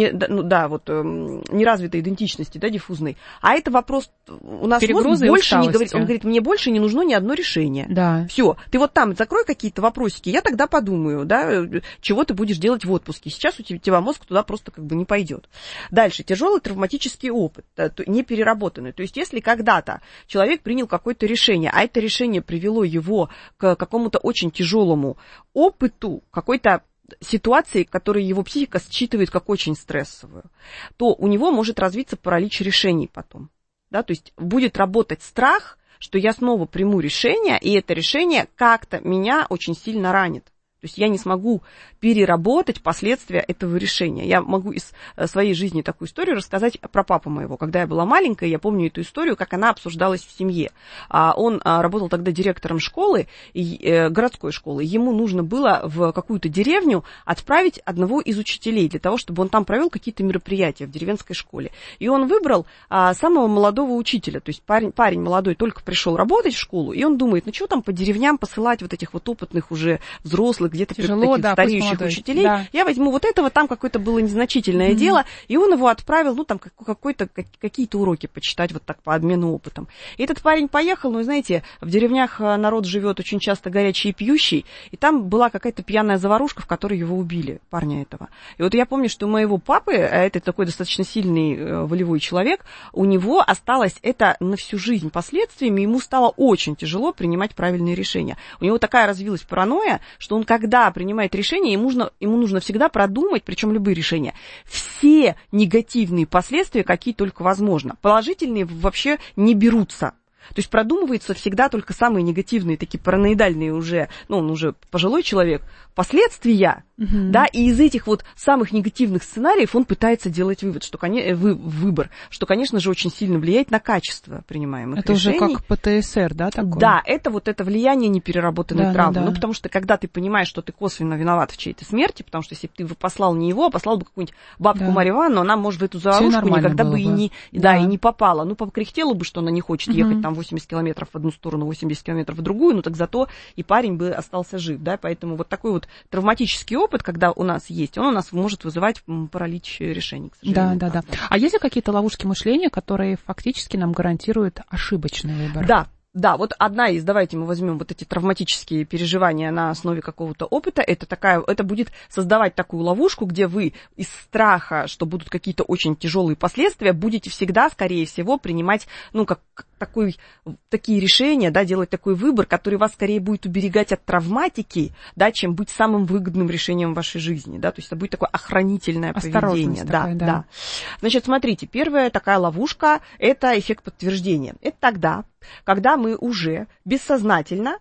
неразвитой идентичности, да, диффузный, а это вопрос, у нас мозг больше не говорит, он говорит: мне больше не нужно ни одно решение. Да. Все, ты вот там закрой какие-то вопросики, я тогда подумаю, да, чего ты будешь делать в отпуске. Сейчас у тебя мозг туда просто как бы не пойдет. Дальше, тяжелый травматический опыт, не переработанный. То есть, если когда-то человек принял какое-то решение, а это решение привело его к какому-то очень тяжелому опыту, какой-то ситуации, которую его психика считывает как очень стрессовую, то у него может развиться паралич решений потом. Да? То есть будет работать страх, что я снова приму решение, и это решение как-то меня очень сильно ранит. То есть я не смогу переработать последствия этого решения. Я могу из своей жизни такую историю рассказать про папу моего. Когда я была маленькая, я помню эту историю, как она обсуждалась в семье. Он работал тогда директором школы, городской школы. Ему нужно было в какую-то деревню отправить одного из учителей для того, чтобы он там провел какие-то мероприятия в деревенской школе. И он выбрал самого молодого учителя. То есть парень молодой только пришел работать в школу, и он думает: ну что там по деревням посылать вот этих вот опытных уже взрослых, где-то таких стареющих учителей. Да. Я возьму вот этого, там какое-то было незначительное дело, и он его отправил, ну, там какие-то уроки почитать вот так по обмену опытом. И этот парень поехал, ну, знаете, в деревнях народ живет очень часто горячий и пьющий, и там была какая-то пьяная заварушка, в которой его убили, парня этого. И вот я помню, что у моего папы, а это такой достаточно сильный волевой человек, у него осталось это на всю жизнь последствиями, ему стало очень тяжело принимать правильные решения. У него такая развилась паранойя, что он когда принимает решение, ему нужно всегда продумать, причем любые решения, все негативные последствия, какие только возможно. Положительные вообще не берутся. То есть продумываются всегда только самые негативные, такие параноидальные уже, ну, он уже пожилой человек, последствия, да, и из этих вот самых негативных сценариев он пытается делать выбор, что, конечно же, очень сильно влияет на качество принимаемых решений. Это уже как ПТСР, да, такое? Да, это вот это влияние непереработанной травмы. Да. Ну, потому что, когда ты понимаешь, что ты косвенно виноват в чьей-то смерти, потому что если бы ты послал не его, а послал бы какую-нибудь бабку Марью Ивановну, она, может, в эту заварушку никогда бы и не попала. Ну, покряхтела бы, что она не хочет ехать там 80 километров в одну сторону, 80 километров в другую, но так зато и парень бы остался жив, да, поэтому вот такой вот травматический опыт, когда у нас есть, он у нас может вызывать паралич решений, к сожалению. Да. А есть ли какие-то ловушки мышления, которые фактически нам гарантируют ошибочный выбор? Да, вот одна из, давайте мы возьмем вот эти травматические переживания на основе какого-то опыта, это будет создавать такую ловушку, где вы из страха, что будут какие-то очень тяжелые последствия, будете всегда, скорее всего, принимать, ну, такие решения, да, делать такой выбор, который вас скорее будет уберегать от травматики, да, чем быть самым выгодным решением в вашей жизни, да, то есть это будет такое охранительное поведение. Да. Значит, смотрите, первая такая ловушка – это эффект подтверждения. Это тогда, когда мы уже бессознательно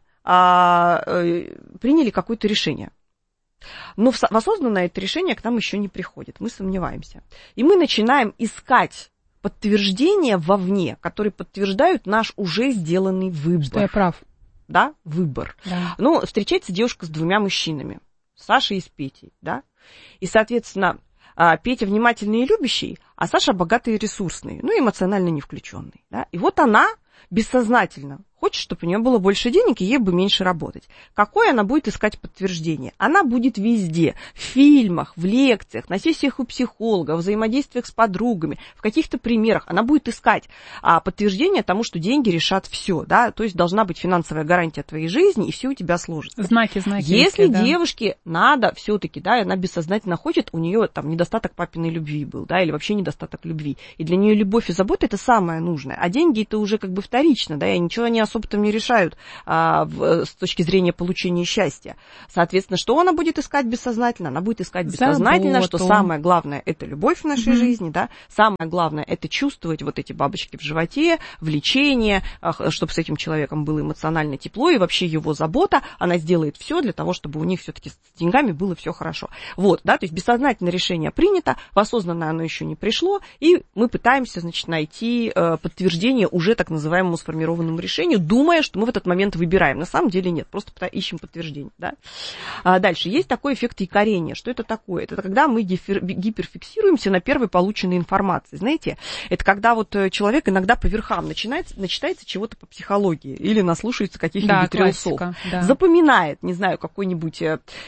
приняли какое-то решение. Но в осознанное это решение к нам еще не приходит, мы сомневаемся. И мы начинаем искать подтверждения вовне, которые подтверждают наш уже сделанный выбор. Что я прав. Да, выбор. Да. Ну, встречается девушка с 2 мужчинами, Сашей и с Петей, да, и, соответственно, Петя внимательный и любящий, а Саша богатый и ресурсный, ну, эмоционально не включенный, да, и вот она бессознательно хочет, чтобы у нее было больше денег, и ей бы меньше работать. Какое она будет искать подтверждение? Она будет везде, в фильмах, в лекциях, на сессиях у психолога, в взаимодействиях с подругами, в каких-то примерах. Она будет искать подтверждение тому, что деньги решат все, да, то есть должна быть финансовая гарантия твоей жизни, и все у тебя сложится. Знаки. Если девушке надо все-таки, да, она бессознательно хочет, у нее там недостаток папиной любви был, да, или вообще недостаток любви, и для нее любовь и забота это самое нужное, а деньги это уже как бы вторично, да, и ничего они особо там не решают с точки зрения получения счастья. Соответственно, что она будет искать бессознательно? Она будет искать бессознательно, что самое главное – это любовь в нашей жизни, да, самое главное – это чувствовать вот эти бабочки в животе, влечение, чтобы с этим человеком было эмоционально тепло, и вообще его забота, она сделает все для того, чтобы у них все-таки с деньгами было все хорошо. Вот, да, то есть бессознательное решение принято, в осознанное оно еще не пришло, и мы пытаемся, значит, найти подтверждение уже так называемому сформированному решению, думая, что мы в этот момент выбираем. На самом деле нет, просто ищем подтверждение. Да? Дальше. Есть такой эффект якорения. Что это такое? Это когда мы гиперфиксируемся на первой полученной информации. Знаете, это когда вот человек иногда по верхам начитается чего-то по психологии или наслушается каких-нибудь рилсов. Да. Запоминает, не знаю, какой-нибудь...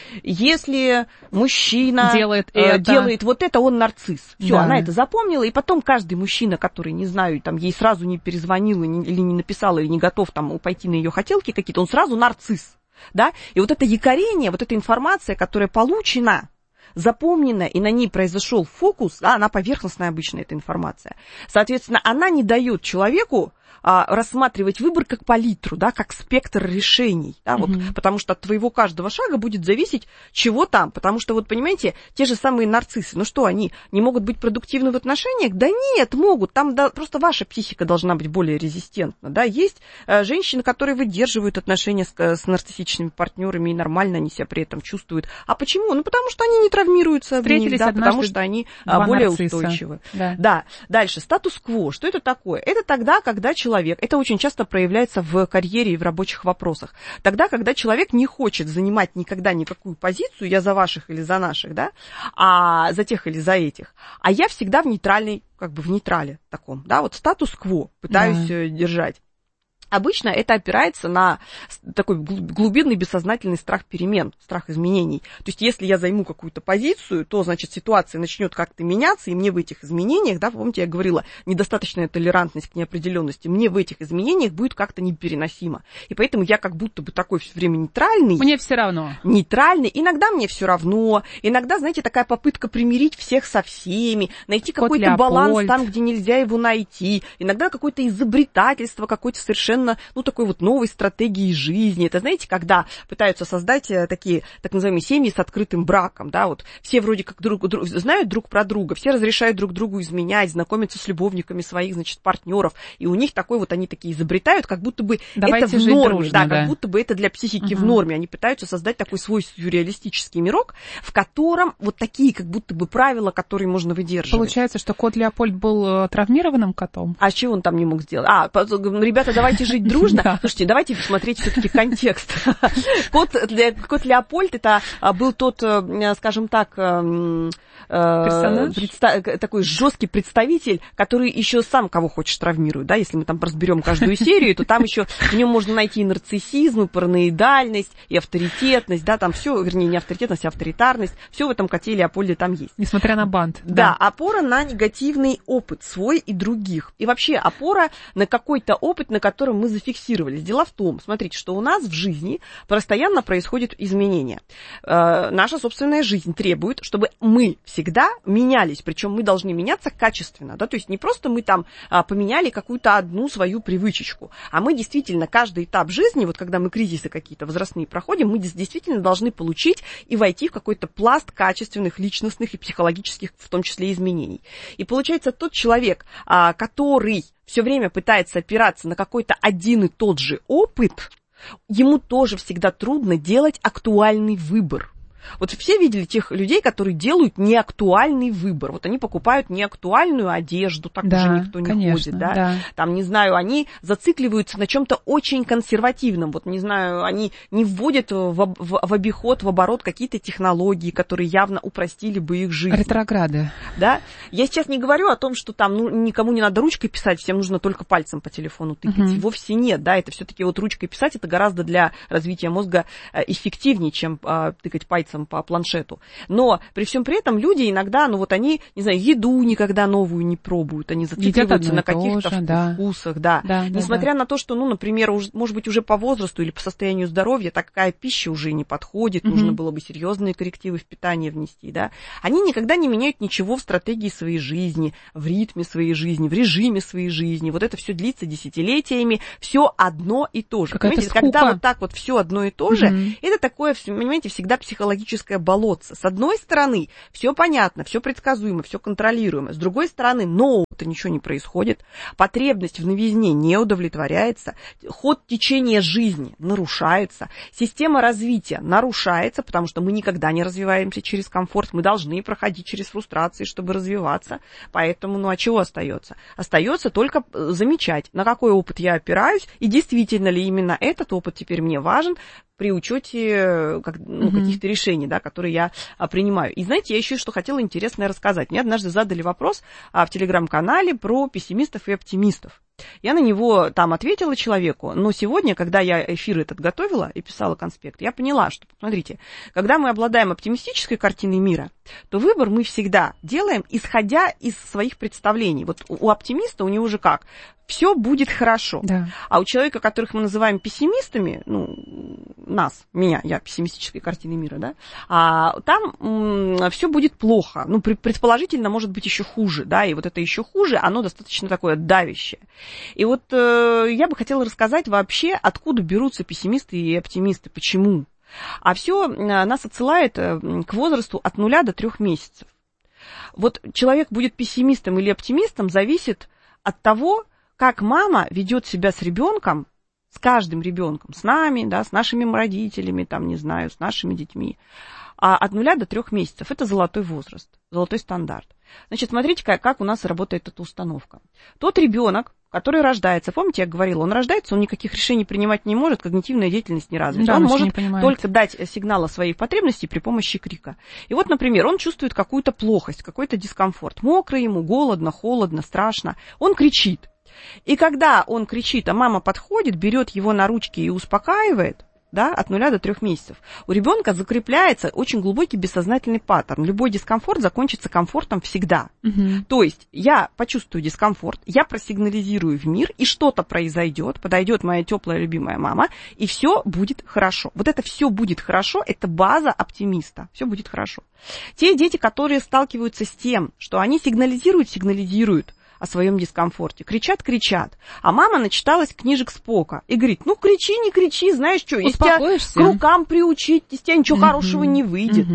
Если мужчина делает вот это, он нарцисс. Все, да. Она это запомнила, и потом каждый мужчина, который, не знаю, там, ей сразу не перезвонил или не написал, или не готов там пойти на ее хотелки какие-то, он сразу нарцисс, да, и вот это якорение, вот эта информация, которая получена, запомнена, и на ней произошел фокус, да, она поверхностная обычно, эта информация, соответственно, она не дает человеку рассматривать выбор как палитру, да, как спектр решений, да, вот, потому что от твоего каждого шага будет зависеть, чего там, потому что, вот, понимаете, те же самые нарциссы, ну что, они не могут быть продуктивны в отношениях? Да нет, могут, там просто ваша психика должна быть более резистентна, да, есть женщины, которые выдерживают отношения с нарциссичными партнерами, и нормально они себя при этом чувствуют. А почему? Ну, потому что они не травмируются в них, да, потому что они более устойчивы. Да, дальше, статус-кво, что это такое? Это тогда, когда человек, это очень часто проявляется в карьере и в рабочих вопросах, тогда, когда человек не хочет занимать никогда никакую позицию, я за ваших или за наших, да, а за тех или за этих, а я всегда в нейтральной, как бы в нейтрале таком, да, вот статус-кво пытаюсь держать. Обычно это опирается на такой глубинный бессознательный страх перемен, страх изменений. То есть если я займу какую-то позицию, то, значит, ситуация начнет как-то меняться, и мне в этих изменениях, да, помните, я говорила, недостаточная толерантность к неопределенности, мне в этих изменениях будет как-то непереносимо. И поэтому я как будто бы такой все время нейтральный. Мне все равно. Нейтральный. Иногда мне все равно. Иногда, знаете, такая попытка примирить всех со всеми, найти какой-то баланс там, где нельзя его найти. Иногда какое-то изобретательство, какое-то совершенно, ну, такой вот новой стратегии жизни. Это, знаете, когда пытаются создать такие, так называемые, семьи с открытым браком, да, вот все вроде как знают друг про друга, все разрешают друг другу изменять, знакомиться с любовниками своих, значит, партнеров, и у них такой вот, они такие изобретают, как будто бы давайте это в норме, дружно, да, как будто бы это для психики в норме. Они пытаются создать такой свой сюрреалистический мирок, в котором вот такие, как будто бы правила, которые можно выдерживать. Получается, что кот Леопольд был травмированным котом? А чего он там не мог сделать? Ребята, давайте жить дружно. Да. Слушайте, давайте посмотреть все-таки контекст. Кот Леопольд это был тот, скажем так, такой жесткий представитель, который еще сам кого хочешь травмирует, да, если мы там разберем каждую серию, то там еще в нем можно найти и нарциссизм, и параноидальность, и авторитетность, да, там все, вернее, не авторитетность, а авторитарность, все в этом коте Леопольде там есть. Несмотря на бант. Да, опора на негативный опыт свой и других. И вообще опора на какой-то опыт, на котором мы зафиксировались. Дело в том, смотрите, что у нас в жизни постоянно происходят изменения. Наша собственная жизнь требует, чтобы мы всегда менялись, причем мы должны меняться качественно, да, то есть не просто мы там поменяли какую-то одну свою привычечку, а мы действительно каждый этап жизни, вот когда мы кризисы какие-то возрастные проходим, мы действительно должны получить и войти в какой-то пласт качественных, личностных и психологических, в том числе, изменений. И получается, тот человек, который все время пытается опираться на какой-то один и тот же опыт, ему тоже всегда трудно делать актуальный выбор. Вот все видели тех людей, которые делают неактуальный выбор. Вот они покупают неактуальную одежду, так уже никто не ходит, да? Там, не знаю, они зацикливаются на чем-то очень консервативном. Вот, не знаю, они не вводят в обиход, в оборот какие-то технологии, которые явно упростили бы их жизнь. Ретрограды. Да? Я сейчас не говорю о том, что там никому не надо ручкой писать, всем нужно только пальцем по телефону тыкать. Вовсе нет, да, это все-таки вот ручкой писать, это гораздо для развития мозга эффективнее, чем тыкать пальцем по планшету. Но при всем при этом люди иногда, они, не знаю, еду никогда новую не пробуют, они зацикливаются на каких-то вкусах, да. Несмотря на то, что, например, может быть, уже по возрасту или по состоянию здоровья такая пища уже не подходит, нужно было бы серьезные коррективы в питание внести, да. Они никогда не меняют ничего в стратегии своей жизни, в ритме своей жизни, в режиме своей жизни. Вот это все длится десятилетиями, все одно и то же. Понимаете, когда вот так вот все одно и то же, это такое, понимаете, всегда психологическое болотце. С одной стороны, все понятно, все предсказуемо, все контролируемо. С другой стороны, это ничего не происходит. Потребность в новизне не удовлетворяется. Ход течения жизни нарушается. Система развития нарушается, потому что мы никогда не развиваемся через комфорт. Мы должны проходить через фрустрации, чтобы развиваться. Поэтому, а чего остается? Остается только замечать, на какой опыт я опираюсь, и действительно ли именно этот опыт теперь мне важен при учете каких-то решений, да, которые я принимаю. И знаете, я еще что хотела интересное рассказать. Мне однажды задали вопрос в телеграм-канале про пессимистов и оптимистов. Я на него там ответила человеку, но сегодня, когда я эфир этот готовила и писала конспект, я поняла, что, смотрите, когда мы обладаем оптимистической картиной мира, то выбор мы всегда делаем, исходя из своих представлений. Вот у оптимиста, у него же как? Все будет хорошо. Да. А у человека, которых мы называем пессимистами, меня, я пессимистической картины мира, да, там все будет плохо. Предположительно, может быть еще хуже, да, и вот это еще хуже, оно достаточно такое давящее. И вот я бы хотела рассказать вообще, откуда берутся пессимисты и оптимисты, почему. А все нас отсылает к возрасту от 0 до 3 месяцев. Вот человек будет пессимистом или оптимистом, зависит от того, как мама ведет себя с ребенком, с каждым ребенком, с нами, да, с нашими родителями, там, не знаю, с нашими детьми. А от 0 до 3 месяцев это золотой возраст, золотой стандарт. Значит, смотрите, как у нас работает эта установка. Тот ребенок, который рождается, помните, я говорила, он рождается, он никаких решений принимать не может, когнитивная деятельность не развита. Да, он может только дать сигнал о своей потребности при помощи крика. И вот, например, он чувствует какую-то плохость, какой-то дискомфорт. Мокро ему, голодно, холодно, страшно. Он кричит. И когда он кричит, а мама подходит, берет его на ручки и успокаивает, да, от 0 до 3 месяцев, у ребенка закрепляется очень глубокий бессознательный паттерн. Любой дискомфорт закончится комфортом всегда. То есть я почувствую дискомфорт, я просигнализирую в мир, и что-то произойдет, подойдет моя теплая любимая мама, и все будет хорошо. Вот это все будет хорошо, это база оптимиста. Все будет хорошо. Те дети, которые сталкиваются с тем, что они сигнализируют о своем дискомфорте. Кричат, а мама начиталась книжек Спока и говорит, кричи, не кричи, знаешь что, если тебя к рукам приучить, из тебя ничего хорошего не выйдет.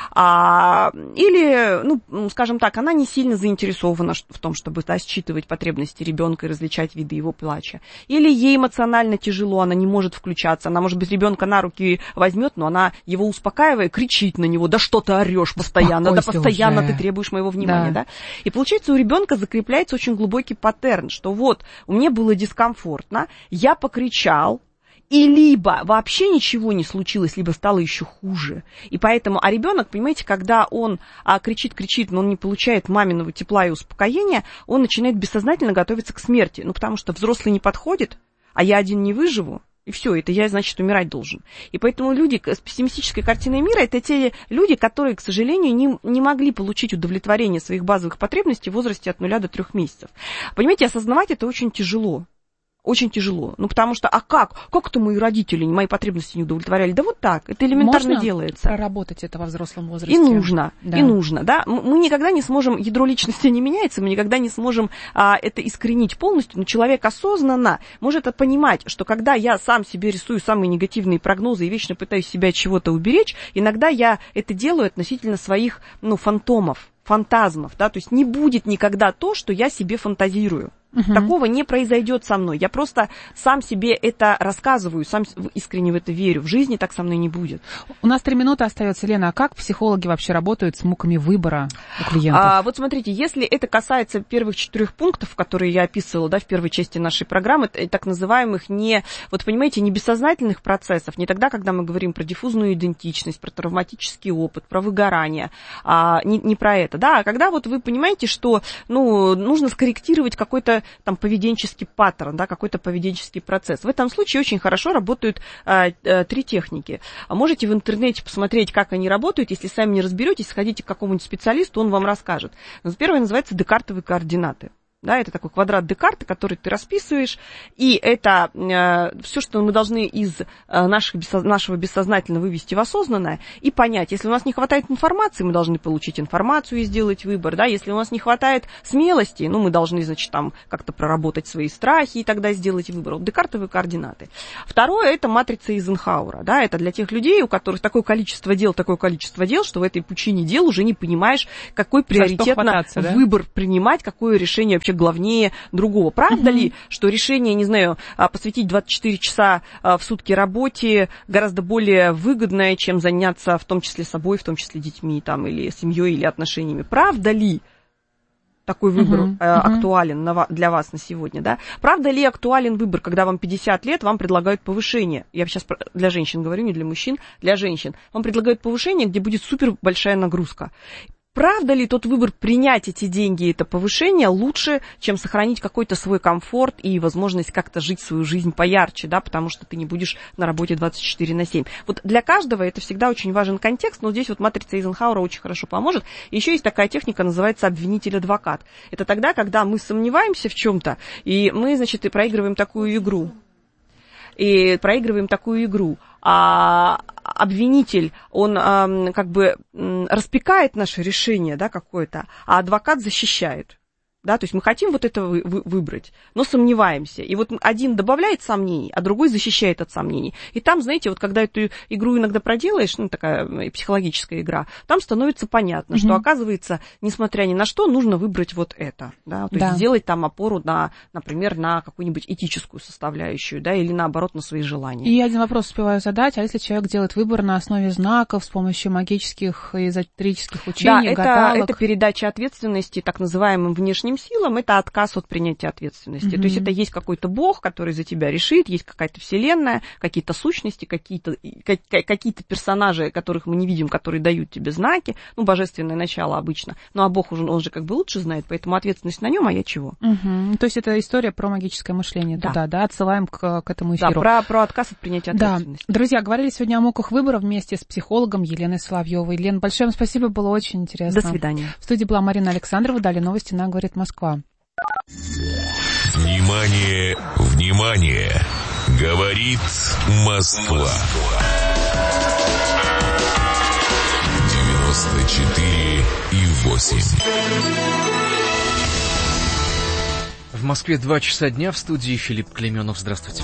Или, скажем так, она не сильно заинтересована в том, чтобы считывать потребности ребенка и различать виды его плача. Или ей эмоционально тяжело, она не может включаться, она, может быть, ребенка на руки возьмет, но она его успокаивая, кричит на него, да что ты орешь постоянно, да постоянно ты требуешь моего внимания, да? И получается, у ребенка закрепляется очень глубокий паттерн, что вот мне было дискомфортно, я покричал, и либо вообще ничего не случилось, либо стало еще хуже. И поэтому, а ребенок, понимаете, когда он кричит, но он не получает маминого тепла и успокоения, он начинает бессознательно готовиться к смерти. Потому что взрослый не подходит, а я один не выживу. И все, это я, значит, умирать должен. И поэтому люди с пессимистической картиной мира – это те люди, которые, к сожалению, не могли получить удовлетворение своих базовых потребностей в возрасте от 0 до 3 месяцев. Понимаете, осознавать это очень тяжело. Очень тяжело. Потому что, как это мои родители мои потребности не удовлетворяли? Да вот так, это элементарно можно делается. Проработать это во взрослом возрасте? И нужно, да. Мы никогда не сможем, ядро личности не меняется, мы никогда не сможем это искоренить полностью, но человек осознанно может это понимать, что когда я сам себе рисую самые негативные прогнозы и вечно пытаюсь себя от чего-то уберечь, иногда я это делаю относительно своих, фантазмов, да, то есть не будет никогда то, что я себе фантазирую. Такого не произойдет со мной. Я просто сам себе это рассказываю, сам искренне в это верю. В жизни так со мной не будет. У нас 3 минуты остается, Лена. А как психологи вообще работают с муками выбора у клиентов? Вот смотрите, если это касается первых 4 пунктов, которые я описывала, да, в первой части нашей программы, так называемых вот понимаете, не бессознательных процессов, не тогда, когда мы говорим про диффузную идентичность, про травматический опыт, про выгорание, не про это, да, а когда вот вы понимаете, что, нужно скорректировать какой-то там поведенческий паттерн, да, какой-то поведенческий процесс. В этом случае очень хорошо работают 3 техники. Можете в интернете посмотреть, как они работают. Если сами не разберетесь, сходите к какому-нибудь специалисту, он вам расскажет. Первое называется декартовые координаты. Да, это такой квадрат Декарта, который ты расписываешь, и это все, что мы должны из нашего бессознательного вывести в осознанное и понять. Если у нас не хватает информации, мы должны получить информацию и сделать выбор. Да? Если у нас не хватает смелости, мы должны, значит, там как-то проработать свои страхи и тогда сделать выбор. Вот декартовые координаты. Второе – это матрица Эйзенхауэра. Да? Это для тех людей, у которых такое количество дел, что в этой пучине дел уже не понимаешь, какой приоритетно выбор принимать, какое решение вообще главнее другого. Правда ли, что решение, не знаю, посвятить 24 часа в сутки работе гораздо более выгодное, чем заняться в том числе собой, в том числе детьми там, или семьей, или отношениями? Правда ли такой выбор актуален для вас на сегодня? Да? Правда ли актуален выбор, когда вам 50 лет, вам предлагают повышение? Я сейчас для женщин говорю, не для мужчин, для женщин. Вам предлагают повышение, где будет супер большая нагрузка. Правда ли тот выбор принять эти деньги и это повышение лучше, чем сохранить какой-то свой комфорт и возможность как-то жить свою жизнь поярче, да, потому что ты не будешь на работе 24/7. Вот для каждого это всегда очень важен контекст, но здесь вот матрица Эйзенхауэра очень хорошо поможет. Еще есть такая техника, называется обвинитель-адвокат. Это тогда, когда мы сомневаемся в чем-то, и мы, значит, и проигрываем такую игру. А обвинитель, он как бы распекает наше решение, да, какое-то, а адвокат защищает. Да, то есть мы хотим вот это выбрать, но сомневаемся. И вот один добавляет сомнений, а другой защищает от сомнений. И там, знаете, вот когда эту игру иногда проделаешь, такая психологическая игра, там становится понятно, что, оказывается, несмотря ни на что, нужно выбрать вот это. Да? То есть сделать там опору, например, на какую-нибудь этическую составляющую, да, или наоборот, на свои желания. И один вопрос успеваю задать. А если человек делает выбор на основе знаков, с помощью магических и эзотерических учений, гадалок? Это передача ответственности так называемым внешним силам, это отказ от принятия ответственности. То есть это есть какой-то бог, который за тебя решит, есть какая-то вселенная, какие-то сущности, какие-то персонажи, которых мы не видим, которые дают тебе знаки, божественное начало обычно. Ну, а бог, он же как бы лучше знает, поэтому ответственность на нем, а я чего? То есть это история про магическое мышление. Да, отсылаем к этому эфиру. Да, про отказ от принятия ответственности. Да. Друзья, говорили сегодня о муках выбора вместе с психологом Еленой Соловьевой. Лен, большое вам спасибо, было очень интересно. До свидания. В студии была Марина Александрова, далее новости на «Говорит Москва». Внимание, внимание! Говорит Москва. 94,8. В Москве 2 часа дня, в студии Филипп Клейменов. Здравствуйте.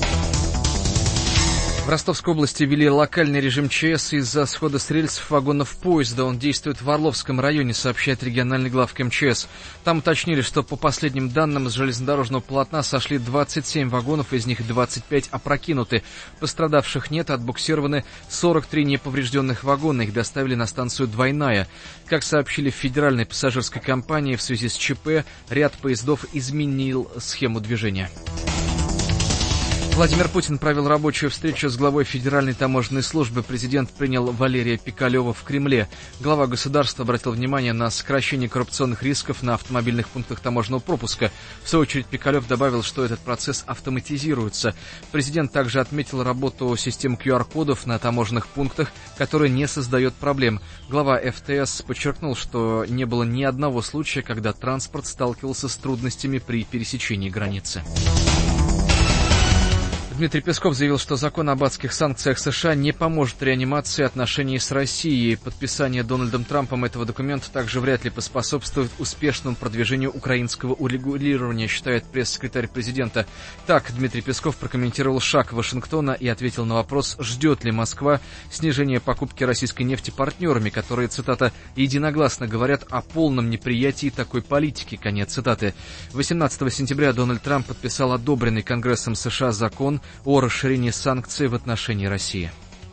В Ростовской области ввели локальный режим ЧС из-за схода с рельсов вагонов поезда. Он действует в Орловском районе, сообщает региональный главк МЧС. Там уточнили, что по последним данным с железнодорожного полотна сошли 27 вагонов, из них 25 опрокинуты. Пострадавших нет, отбуксированы 43 неповрежденных вагона. Их доставили на станцию «Двойная». Как сообщили в федеральной пассажирской компании, в связи с ЧП ряд поездов изменил схему движения. Владимир Путин провел рабочую встречу с главой Федеральной таможенной службы. Президент принял Валерия Пикалева в Кремле. Глава государства обратил внимание на сокращение коррупционных рисков на автомобильных пунктах таможенного пропуска. В свою очередь Пикалев добавил, что этот процесс автоматизируется. Президент также отметил работу систем QR-кодов на таможенных пунктах, которая не создает проблем. Глава ФТС подчеркнул, что не было ни одного случая, когда транспорт сталкивался с трудностями при пересечении границы. Дмитрий Песков заявил, что закон об адских санкциях США не поможет реанимации отношений с Россией. Подписание Дональдом Трампом этого документа также вряд ли поспособствует успешному продвижению украинского урегулирования, считает пресс-секретарь президента. Так Дмитрий Песков прокомментировал шаг Вашингтона и ответил на вопрос, ждет ли Москва снижения покупки российской нефти партнерами, которые, цитата, единогласно говорят о полном неприятии такой политики, конец цитаты. 18 сентября Дональд Трамп подписал одобренный Конгрессом США закон о расширении санкций в отношении России.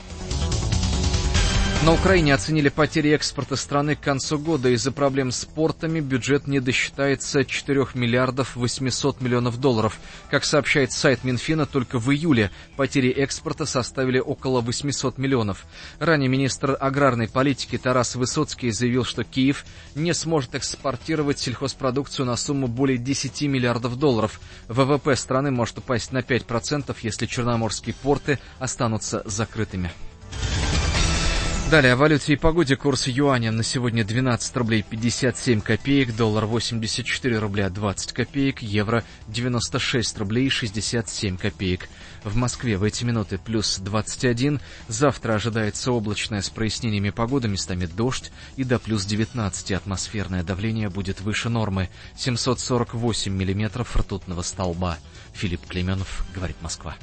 На Украине оценили потери экспорта страны к концу года. Из-за проблем с портами бюджет не досчитается 4 миллиардов 800 миллионов долларов. Как сообщает сайт Минфина, только в июле потери экспорта составили около 800 миллионов. Ранее министр аграрной политики Тарас Высоцкий заявил, что Киев не сможет экспортировать сельхозпродукцию на сумму более 10 миллиардов долларов. ВВП страны может упасть на 5%, если черноморские порты останутся закрытыми. Далее о валюте и погоде. Курс юаня на сегодня 12 рублей 57 копеек, доллар 84 рубля 20 копеек, евро 96 рублей 67 копеек. В Москве в эти минуты плюс 21. Завтра ожидается облачная с прояснениями погоды, местами дождь, и до плюс 19 атмосферное давление будет выше нормы. 748 миллиметров ртутного столба. Филипп Клейменов, говорит Москва.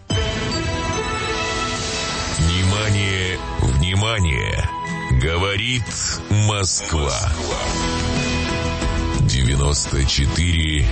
Внимание, внимание! Говорит Москва. 94